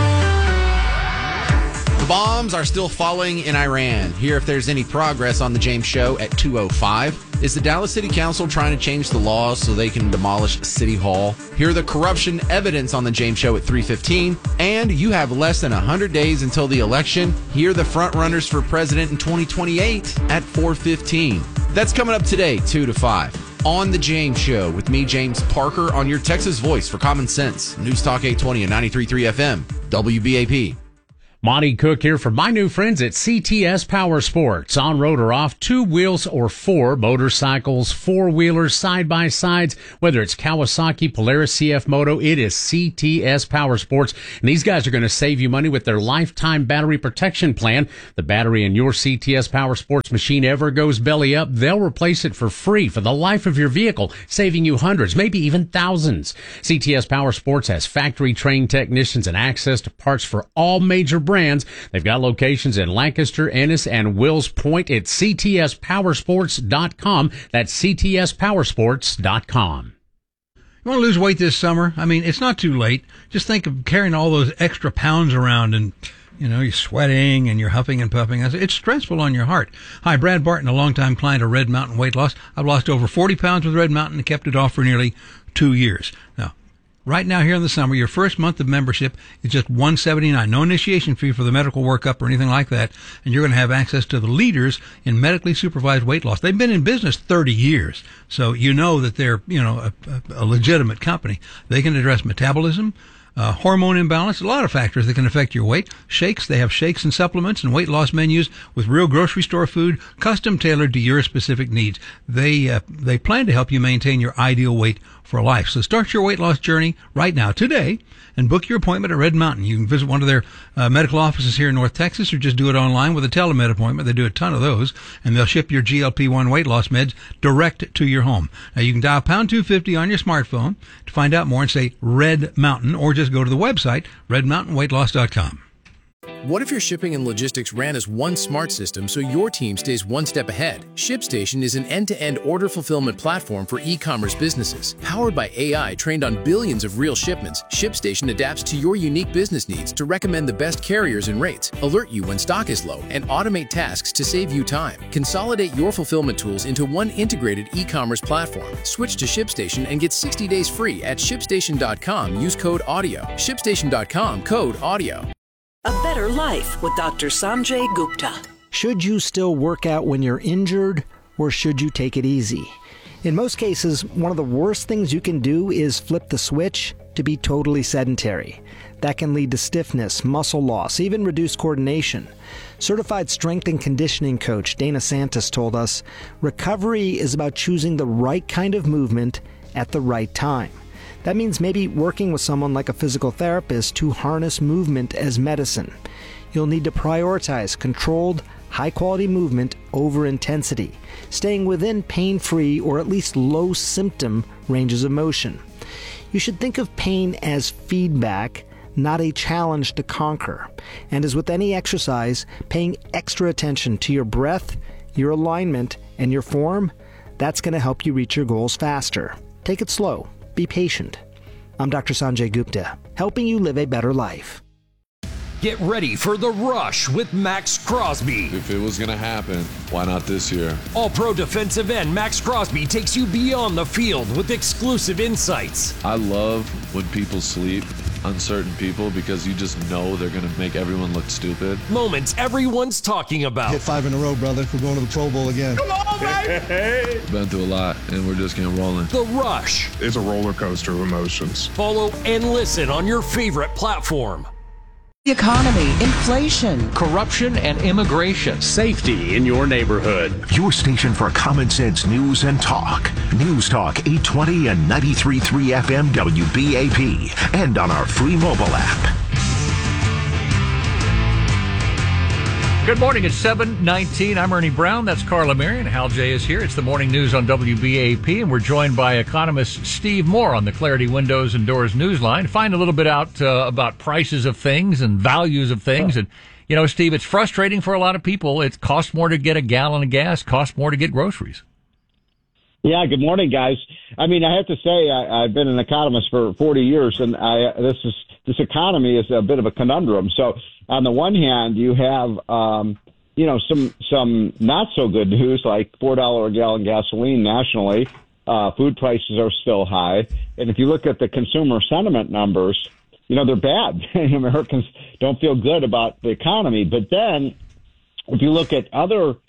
Speaker 20: The bombs are still falling in Iran. Hear if there's any progress on the James Show at 2:05. Is the Dallas City Council trying to change the laws so they can demolish City Hall? Hear the corruption evidence on the James Show at 3:15. And you have less than 100 days until the election. Hear the front runners for president in 2028 at 4:15. That's coming up today, 2 to 5. on The James Show with me, James Parker, on your Texas voice for Common Sense. News Talk 820 and 93.3 FM, WBAP.
Speaker 25: Monty Cook here for my new friends at CTS Power Sports. On road or off, 2 wheels or 4, motorcycles, 4-wheelers, side-by-sides, whether it's Kawasaki, Polaris, CF Moto, it is CTS Power Sports. And these guys are going to save you money with their lifetime battery protection plan. The battery in your CTS Power Sports machine ever goes belly up, they'll replace it for free for the life of your vehicle, saving you hundreds, maybe even thousands. CTS Power Sports has factory-trained technicians and access to parts for all major brands. They've got locations in Lancaster, Ennis, and Wills Point at ctspowersports.com. That's ctspowersports.com.
Speaker 4: You want to lose weight this summer? I mean, it's not too late. Just think of carrying all those extra pounds around and, you're sweating and you're huffing and puffing. It's stressful on your heart. Hi, Brad Barton, a longtime client of Red Mountain Weight Loss. I've lost over 40 pounds with Red Mountain and kept it off for nearly 2 years. Now, right now here in the summer, your first month of membership is just $179. No initiation fee for the medical workup or anything like that. And you're going to have access to the leaders in medically supervised weight loss. They've been in business 30 years. So you know that they're, a legitimate company. They can address metabolism, hormone imbalance, a lot of factors that can affect your weight. Shakes, they have shakes and supplements and weight loss menus with real grocery store food, custom tailored to your specific needs. They plan to help you maintain your ideal weight for life. So start your weight loss journey right now, today, and book your appointment at Red Mountain. You can visit one of their medical offices here in North Texas or just do it online with a telemed appointment. They do a ton of those, and they'll ship your GLP-1 weight loss meds direct to your home. Now, you can dial pound 250 on your smartphone to find out more and say Red Mountain, or just go to the website, redmountainweightloss.com.
Speaker 5: What if your shipping and logistics ran as one smart system so your team stays one step ahead? ShipStation is an end-to-end order fulfillment platform for e-commerce businesses. Powered by AI trained on billions of real shipments, ShipStation adapts to your unique business needs to recommend the best carriers and rates, alert you when stock is low, and automate tasks to save you time. Consolidate your fulfillment tools into one integrated e-commerce platform. Switch to ShipStation and get 60 days free at ShipStation.com. Use code AUDIO. ShipStation.com, code AUDIO.
Speaker 7: A better life with Dr. Sanjay Gupta.
Speaker 11: Should you still work out when you're injured, or should you take it easy? In most cases, one of the worst things you can do is flip the switch to be totally sedentary. That can lead to stiffness, muscle loss, even reduced coordination. Certified strength and conditioning coach Dana Santos told us, recovery is about choosing the right kind of movement at the right time. That means maybe working with someone like a physical therapist to harness movement as medicine. You'll need to prioritize controlled, high-quality movement over intensity, staying within pain-free or at least low-symptom ranges of motion. You should think of pain as feedback, not a challenge to conquer. And as with any exercise, paying extra attention to your breath, your alignment, and your form, that's going to help you reach your goals faster. Take it slow. Be patient. I'm Dr. Sanjay Gupta, helping you live a better life.
Speaker 21: Get ready for The Rush with Max Crosby.
Speaker 22: If it was going to happen, why not this year?
Speaker 21: All-Pro defensive end Max Crosby takes you beyond the field with exclusive insights.
Speaker 22: I love when people sleep on certain people because you just know they're going to make everyone look stupid.
Speaker 21: Moments everyone's talking about.
Speaker 23: Hit 5 in a row, brother. We're going to the Pro Bowl again.
Speaker 21: Come on, baby!
Speaker 22: Been through a lot, and we're just getting rolling.
Speaker 21: The Rush.
Speaker 27: It's a roller coaster of emotions.
Speaker 21: Follow and listen on your favorite platform.
Speaker 19: The economy, inflation,
Speaker 1: corruption and immigration,
Speaker 25: safety in your neighborhood.
Speaker 9: Your station for common sense news and talk. News Talk 820 and 93.3 FM WBAP. And on our free mobile app.
Speaker 1: Good morning. It's 7:19. I'm Ernie Brown. That's Carla Marion. Hal J is here. It's the morning news on WBAP, and we're joined by economist Steve Moore on the Clarity Windows and Doors Newsline. Find a little bit out about prices of things and values of things. And, Steve, it's frustrating for a lot of people. It costs more to get a gallon of gas, costs more to get groceries.
Speaker 28: Yeah, good morning, guys. I mean, I have to say, I've been an economist for 40 years, and this economy is a bit of a conundrum. So, on the one hand, you have, some not so good news, like $4 a gallon gasoline nationally. Food prices are still high, and if you look at the consumer sentiment numbers, they're bad. Americans don't feel good about the economy. But then, if you look at other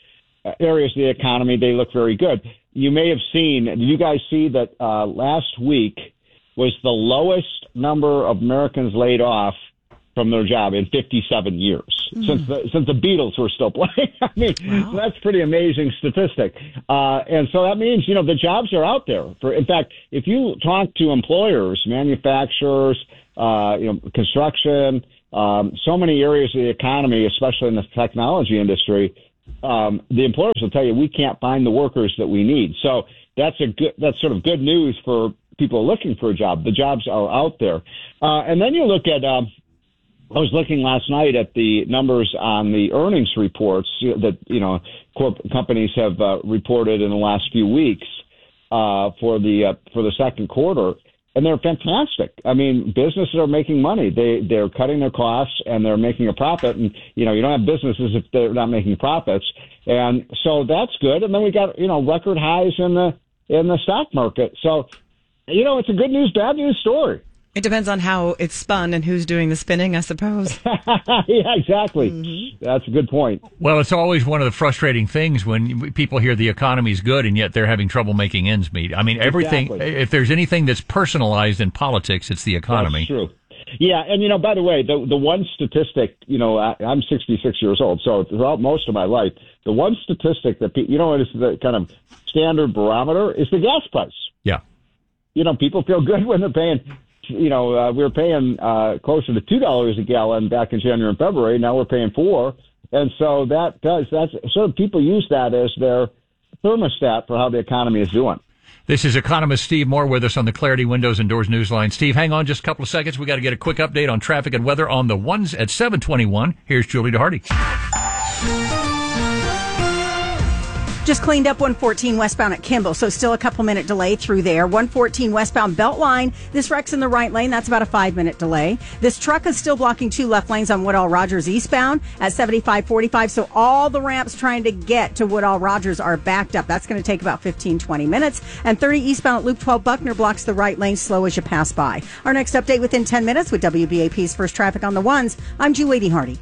Speaker 28: areas of the economy, they look very good. You may have seen, did you guys see that last week was the lowest number of Americans laid off from their job in 57 years since the Beatles were still playing. I mean, that's pretty amazing statistic. And so that means, the jobs are out there. In fact, if you talk to employers, manufacturers, construction, so many areas of the economy, especially in the technology industry, the employers will tell you we can't find the workers that we need. So that's sort of good news for people looking for a job. The jobs are out there. And then you look at, I was looking last night at the numbers on the earnings reports that, companies have reported in the last few weeks for the second quarter. And they're fantastic. I mean, businesses are making money. They're cutting their costs and they're making a profit. And, you don't have businesses if they're not making profits. And so that's good. And then we got, record highs in the stock market. So, it's a good news, bad news story.
Speaker 19: It depends on how it's spun and who's doing the spinning, I suppose.
Speaker 28: Yeah, exactly. Mm-hmm. That's a good point.
Speaker 1: Well, it's always one of the frustrating things when people hear the economy's good and yet they're having trouble making ends meet. I mean, everything, if there's anything that's personalized in politics, it's the economy.
Speaker 28: That's true. Yeah, and by the way, the one statistic, I'm 66 years old, so throughout most of my life, the one statistic that, is the kind of standard barometer is the gas price.
Speaker 1: Yeah.
Speaker 28: People feel good when they're paying... we were paying closer to $2 a gallon back in January and February. Now we're paying $4, and so that's sort of people use that as their thermostat for how the economy is doing.
Speaker 1: This is economist Steve Moore with us on the Clarity Windows and Doors Newsline. Steve, hang on just a couple of seconds. We got to get a quick update on traffic and weather on the ones at 7:21. Here's Julie DeHardy.
Speaker 3: Just cleaned up 114 westbound at Kimball, so still a couple-minute delay through there. 114 westbound Beltline. This wreck's in the right lane. That's about a 5-minute delay. This truck is still blocking 2 left lanes on Woodall Rogers eastbound at 7545, so all the ramps trying to get to Woodall Rogers are backed up. That's going to take about 15-20 minutes. And 30 eastbound at Loop 12 Buckner blocks the right lane slow as you pass by. Our next update within 10 minutes with WBAP's First Traffic on the Ones. I'm Julie DeHardy.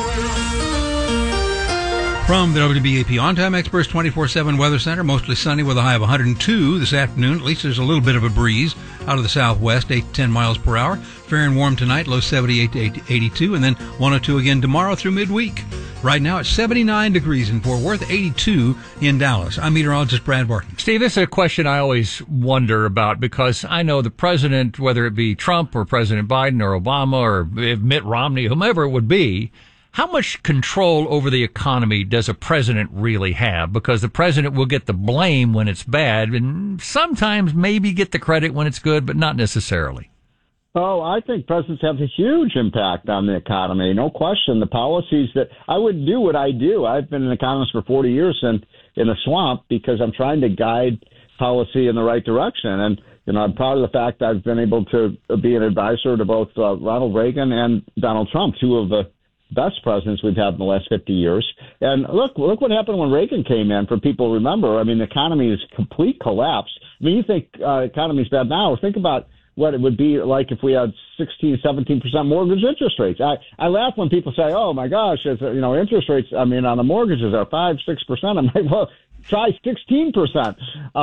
Speaker 4: From the WBAP On-Time Experts 24/7 Weather Center, mostly sunny with a high of 102 this afternoon. At least there's a little bit of a breeze out of the southwest, 8 to 10 miles per hour. Fair and warm tonight, low 78 to 82, and then 102 again tomorrow through midweek. Right now it's 79 degrees in Fort Worth, 82 in Dallas. I'm meteorologist Brad Barton.
Speaker 1: Steve, this is a question I always wonder about because I know the president, whether it be Trump or President Biden or Obama or Mitt Romney, whomever it would be, how much control over the economy does a president really have? Because the president will get the blame when it's bad and sometimes maybe get the credit when it's good, but not necessarily.
Speaker 28: Oh, I think presidents have a huge impact on the economy. No question. The policies that I would do what I do. I've been an economist for 40 years in the swamp because I'm trying to guide policy in the right direction. And, I'm proud of the fact I've been able to be an advisor to both Ronald Reagan and Donald Trump, two of the best presidents we've had in the last 50 years. And look what happened when Reagan came in, for people to remember. I mean, the economy is complete collapse. I mean, you think economy's bad now. Think about what it would be like if we had 16, 17% mortgage interest rates. I laugh when people say, oh, my gosh, interest rates, on the mortgages are 5, 6%. I'm like, well, try 16%.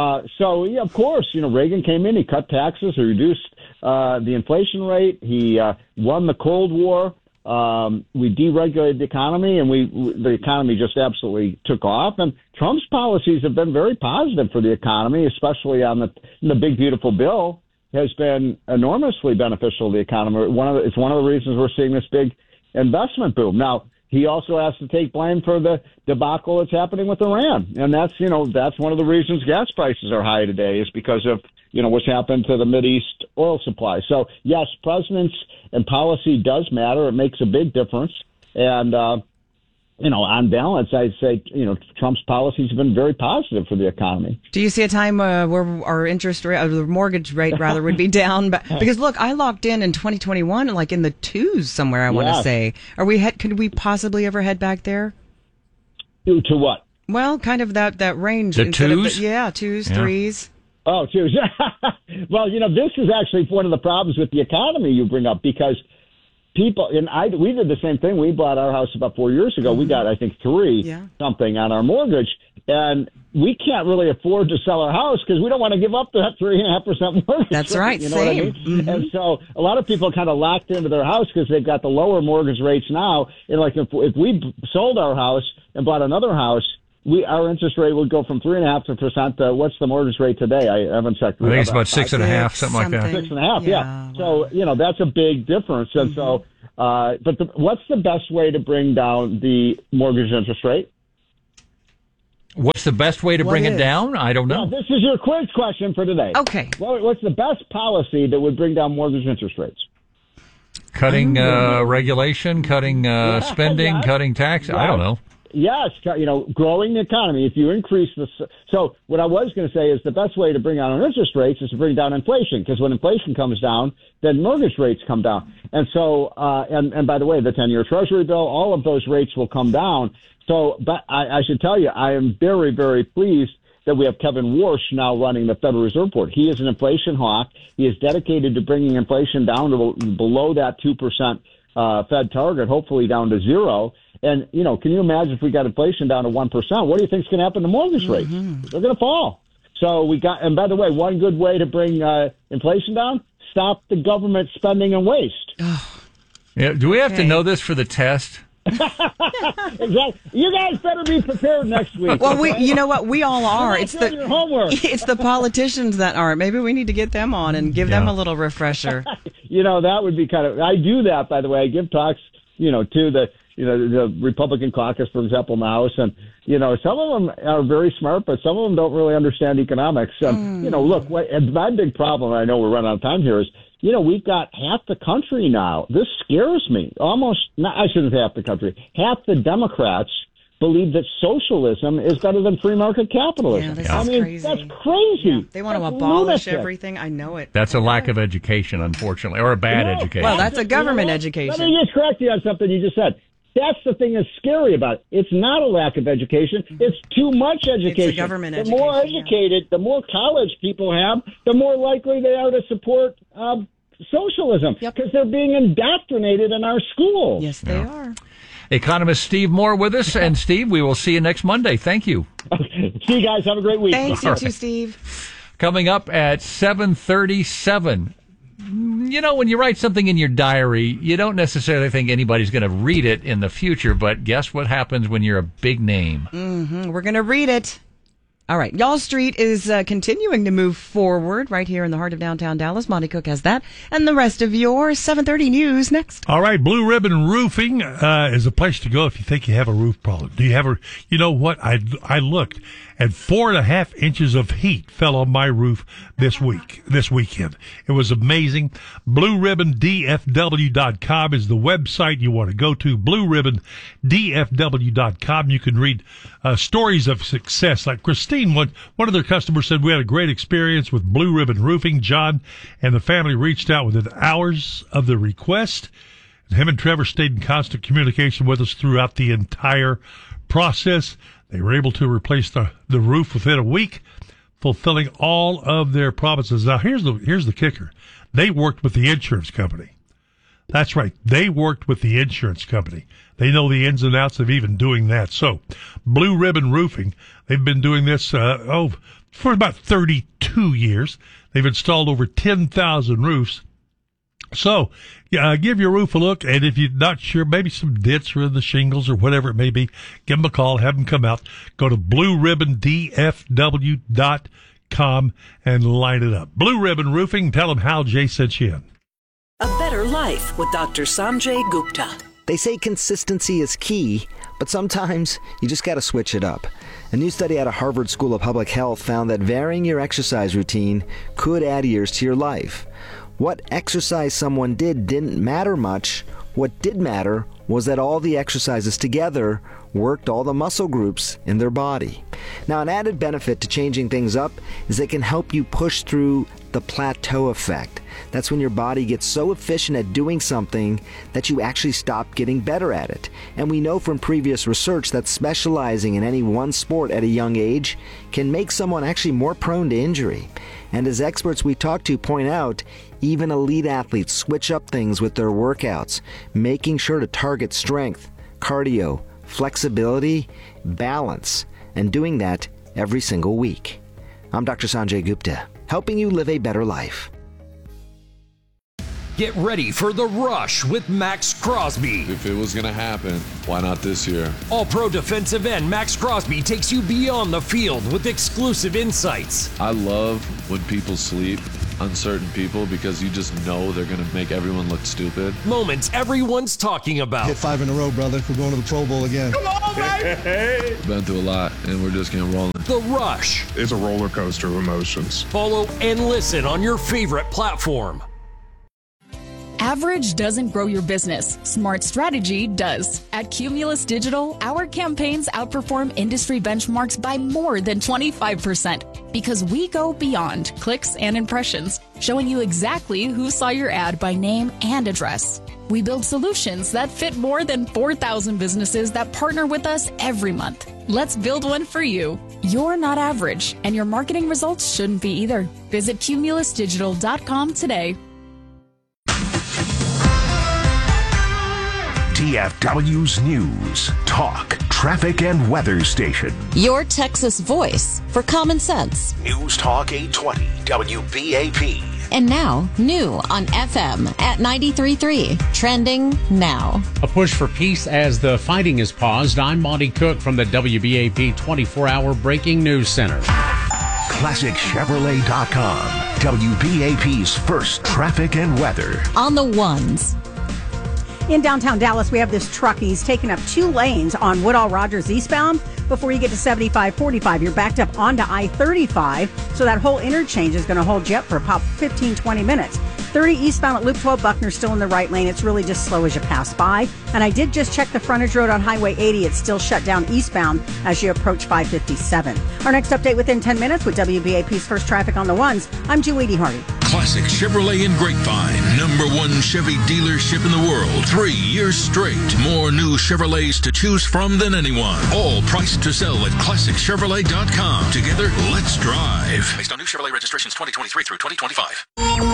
Speaker 28: So, yeah, of course, Reagan came in, he cut taxes, he reduced the inflation rate, he won the Cold War. We deregulated the economy, and the economy just absolutely took off. And Trump's policies have been very positive for the economy, especially on the Big Beautiful Bill has been enormously beneficial to the economy. It's one of the reasons we're seeing this big investment boom. Now, he also has to take blame for the debacle that's happening with Iran, and that's one of the reasons gas prices are high today is because of what's happened to the Mideast oil supply. So yes, presidents and policy does matter. It makes a big difference, and on balance, I'd say Trump's policies have been very positive for the economy.
Speaker 19: Do you see a time where our interest rate, or the mortgage rate rather, would be down? But because look, I locked in 2021, like in the 2s somewhere. I want to say, could we possibly ever head back there?
Speaker 28: To what?
Speaker 19: Well, kind of that range.
Speaker 1: The 2s?
Speaker 19: 2s, 3s.
Speaker 28: Oh, 2s. Well, this is actually one of the problems with the economy you bring up because people, we did the same thing. We bought our house about 4 years ago. We got, I think, 3 something on our mortgage. And we can't really afford to sell our house because we don't want to give up that 3.5% mortgage.
Speaker 19: That's right.
Speaker 28: You know what I mean?
Speaker 19: Mm-hmm.
Speaker 28: And so a lot of people are kind of locked into their house because they've got the lower mortgage rates now. And like if we sold our house and bought another house, our interest rate would go from 3.5% to what's the mortgage rate today? I haven't checked.
Speaker 1: I think it's about 6.5%, something like that.
Speaker 28: 6.5, yeah. So that's a big difference. And so, what's the best way to bring down the mortgage interest rate?
Speaker 1: What's the best way to bring it down? I don't know.
Speaker 28: Yeah, this is your quiz question for today.
Speaker 19: Okay.
Speaker 28: What's the best policy that would bring down mortgage interest rates?
Speaker 1: Cutting regulation, cutting spending, cutting tax. I don't know.
Speaker 28: Yes, growing the economy. If you increase so what I was going to say is the best way to bring down interest rates is to bring down inflation, because when inflation comes down, then mortgage rates come down. And so, and by the way, the 10-year Treasury bill, all of those rates will come down. So, but I should tell you, I am very, very pleased that we have Kevin Warsh now running the Federal Reserve Board. He is an inflation hawk. He is dedicated to bringing inflation down to below that 2% Fed target, hopefully down to 0. And, can you imagine if we got inflation down to 1%? What do you think is going to happen to mortgage rates? They're going to fall. So and by the way, one good way to bring inflation down, stop the government spending and waste.
Speaker 1: Yeah, do we have to know this for the test?
Speaker 28: Exactly. You guys better be prepared next week.
Speaker 19: Well, you know what? We all are.
Speaker 28: It's your homework.
Speaker 19: It's the politicians that aren't. Maybe we need to get them on and give them a little refresher.
Speaker 28: That would be I do that, by the way. I give talks, to the Republican caucus, for example, in the House. And, some of them are very smart, but some of them don't really understand economics. Look, my big problem, I know we're running out of time here, is, we've got half the country now. This scares me. I shouldn't say half the country. Half the Democrats believe that socialism is better than free market capitalism.
Speaker 19: This is crazy.
Speaker 28: That's crazy.
Speaker 19: Yeah. They want to abolish everything. I know it.
Speaker 1: That's a lack of education, unfortunately, or a bad education.
Speaker 19: Well, that's a government education.
Speaker 28: Let me just correct you on something you just said. That's the thing that's scary about it. It's not a lack of education. It's too much education.
Speaker 19: It's a government
Speaker 28: education. The more educated, the more college people have, the more likely they are to support socialism, because they're being indoctrinated in our schools.
Speaker 19: Yes, they are.
Speaker 1: Economist Steve Moore with us. And, Steve, we will see you next Monday. Thank you.
Speaker 28: Okay. See you guys. Have a great week.
Speaker 19: Thanks, you too, Steve.
Speaker 1: Coming up at 7:37. When you write something in your diary, you don't necessarily think anybody's going to read it in the future, but guess what happens when you're a big name?
Speaker 19: We're going to read it. All right. Y'all Street is continuing to move forward right here in the heart of downtown Dallas. Monty Cook has that. And the rest of your 7:30 news next.
Speaker 6: All right. Blue Ribbon Roofing is a place to go if you think you have a roof problem. Do you have you know what? I looked, and 4.5 inches of heat fell on my roof this weekend. It was amazing. BlueRibbonDFW.com is the website you want to go to. BlueRibbonDFW.com. You can read stories of success. Like Christine, one of their customers said, we had a great experience with Blue Ribbon Roofing. John and the family reached out within hours of the request. And him and Trevor stayed in constant communication with us throughout the entire process. They were able to replace the roof within a week, fulfilling all of their promises. Now, here's the kicker. They worked with the insurance company. That's right. They worked with the insurance company. They know the ins and outs of even doing that. So, Blue Ribbon Roofing, they've been doing this for about 32 years. They've installed over 10,000 roofs. So, give your roof a look, and if you're not sure, maybe some dents are in the shingles or whatever it may be, give them a call, have them come out. Go to BlueRibbonDFW.com and line it up. Blue Ribbon Roofing, tell them Hal J. sent you in.
Speaker 7: A better life with Dr. Sanjay Gupta.
Speaker 11: They say consistency is key, but sometimes you just got to switch it up. A new study out of Harvard School of Public Health found that varying your exercise routine could add years to your life. What exercise someone did didn't matter much. What did matter was that all the exercises together worked all the muscle groups in their body. Now, an added benefit to changing things up is it can help you push through the plateau effect. That's when your body gets so efficient at doing something that you actually stop getting better at it. And we know from previous research that specializing in any one sport at a young age can make someone actually more prone to injury. And as experts we talk to point out, even elite athletes switch up things with their workouts, making sure to target strength, cardio, flexibility, balance, and doing that every single week. I'm Dr. Sanjay Gupta, helping you live a better life.
Speaker 21: Get ready for The Rush with Max Crosby.
Speaker 22: If it was going to happen, why not this year?
Speaker 21: All-pro defensive end Max Crosby takes you beyond the field with exclusive insights.
Speaker 22: I love when people sleep, uncertain people, because you just know they're going to make everyone look stupid.
Speaker 21: Moments everyone's talking about.
Speaker 23: Hit 5 in a row, brother. We're going to the Pro Bowl again.
Speaker 21: Come on, baby!
Speaker 22: Been through a lot, and we're just getting rolling.
Speaker 21: The Rush.
Speaker 27: It's a roller coaster of emotions.
Speaker 21: Follow and listen on your favorite platform.
Speaker 8: Average doesn't grow your business. Smart strategy does. At Cumulus Digital, our campaigns outperform industry benchmarks by more than 25% because we go beyond clicks and impressions, showing you exactly who saw your ad by name and address. We build solutions that fit more than 4,000 businesses that partner with us every month. Let's build one for you. You're not average, and your marketing results shouldn't be either. Visit cumulusdigital.com today.
Speaker 9: DFW's News, Talk, Traffic, and Weather Station.
Speaker 10: Your Texas voice for common sense.
Speaker 9: News Talk 820 WBAP.
Speaker 10: And now, new on FM at 93.3. Trending now.
Speaker 25: A push for peace as the fighting is paused. I'm Monty Cook from the WBAP 24-hour Breaking News Center.
Speaker 9: ClassicChevrolet.com. WBAP's first traffic and weather.
Speaker 10: On the ones.
Speaker 3: In downtown Dallas, we have this truck. He's taken up 2 lanes on Woodall Rogers eastbound. Before you get to 75-45, you're backed up onto I-35. So that whole interchange is going to hold you up for about 15, 20 minutes. 30 eastbound at Loop 12 Buckner, still in the right lane. It's really just slow as you pass by. And I did just check the frontage road on Highway 80. It's still shut down eastbound as you approach 557. Our next update within 10 minutes with WBAP's first traffic on the ones. I'm Judy Hardy.
Speaker 12: Classic Chevrolet in Grapevine, #1 Chevy dealership in the world, 3 years straight. More new Chevrolets to choose from than anyone. All priced to sell at ClassicChevrolet.com. Together, let's drive. Based on new Chevrolet registrations 2023 through 2025.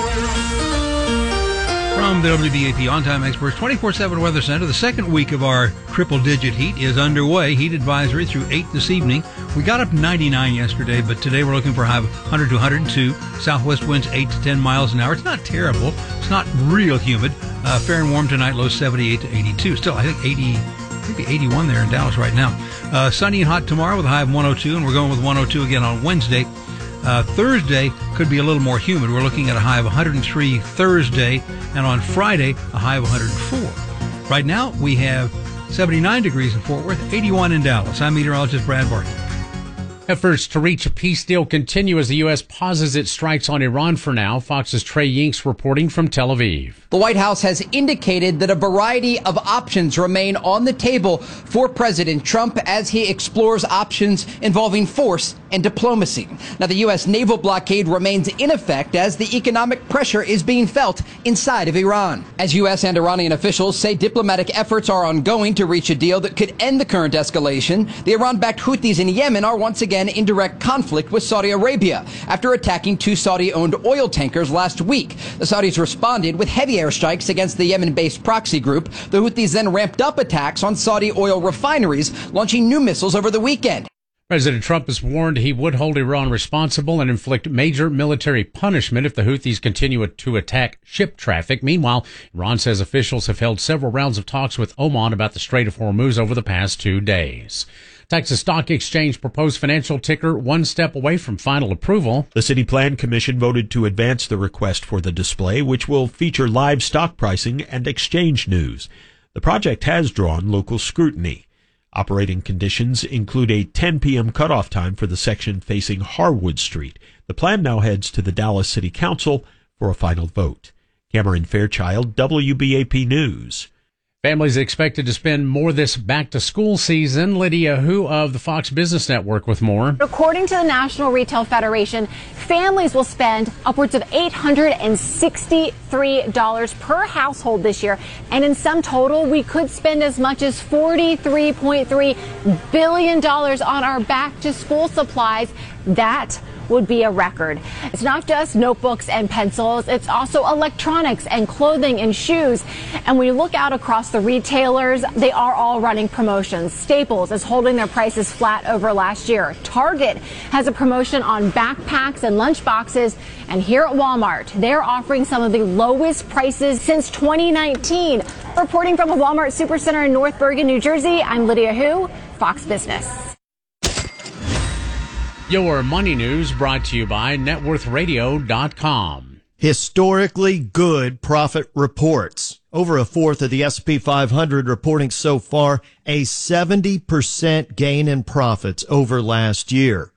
Speaker 4: From the WBAP On-Time Experts 24/7 Weather Center, the second week of our triple-digit heat is underway. Heat advisory through 8 this evening. We got up 99 yesterday, but today we're looking for a high of 100 to 102. Southwest winds 8 to 10 miles an hour. It's not terrible. It's not real humid. Fair and warm tonight, low 78 to 82. Still, I think 80, maybe 81 there in Dallas right now. Sunny and hot tomorrow with a high of 102, and we're going with 102 again on Wednesday. Thursday could be a little more humid. We're looking at a high of 103 Thursday, and on Friday, a high of 104. Right now, we have 79 degrees in Fort Worth, 81 in Dallas. I'm meteorologist Brad Barton.
Speaker 25: Efforts to reach a peace deal continue as the U.S. pauses its strikes on Iran for now. Fox's Trey Yinks reporting from Tel Aviv.
Speaker 13: The White House has indicated that a variety of options remain on the table for President Trump as he explores options involving force and diplomacy. Now, the U.S. naval blockade remains in effect as the economic pressure is being felt inside of Iran. As U.S. and Iranian officials say diplomatic efforts are ongoing to reach a deal that could end the current escalation, the Iran-backed Houthis in Yemen are once again in direct conflict with Saudi Arabia after attacking 2 Saudi-owned oil tankers last week. The Saudis responded with heavy airstrikes against the Yemen-based proxy group. The Houthis then ramped up attacks on Saudi oil refineries, launching new missiles over the weekend.
Speaker 25: President Trump has warned he would hold Iran responsible and inflict major military punishment if the Houthis continue to attack ship traffic. Meanwhile, Iran says officials have held several rounds of talks with Oman about the Strait of Hormuz over the past 2 days. Texas Stock Exchange proposed financial ticker one step away from final approval.
Speaker 15: The City Plan Commission voted to advance the request for the display, which will feature live stock pricing and exchange news. The project has drawn local scrutiny. Operating conditions include a 10 p.m. cutoff time for the section facing Harwood Street. The plan now heads to the Dallas City Council for a final vote. Cameron Fairchild, WBAP News.
Speaker 25: Families expected to spend more this back-to-school season. Lydia Hu of the Fox Business Network with more.
Speaker 16: According to the National Retail Federation, families will spend upwards of $863 per household this year. And in sum total, we could spend as much as $43.3 billion on our back-to-school supplies. That would be a record. It's not just notebooks and pencils, it's also electronics and clothing and shoes. And when you look out across the retailers, they are all running promotions. Staples is holding their prices flat over last year. Target has a promotion on backpacks and lunch boxes. And here at Walmart, they're offering some of the lowest prices since 2019. Reporting from a Walmart Supercenter in North Bergen, New Jersey, I'm Lydia Hu, Fox Business.
Speaker 25: Your money news brought to you by networthradio.com.
Speaker 2: Historically good profit reports. Over a fourth of the S&P 500 reporting so far a 70% gain in profits over last year.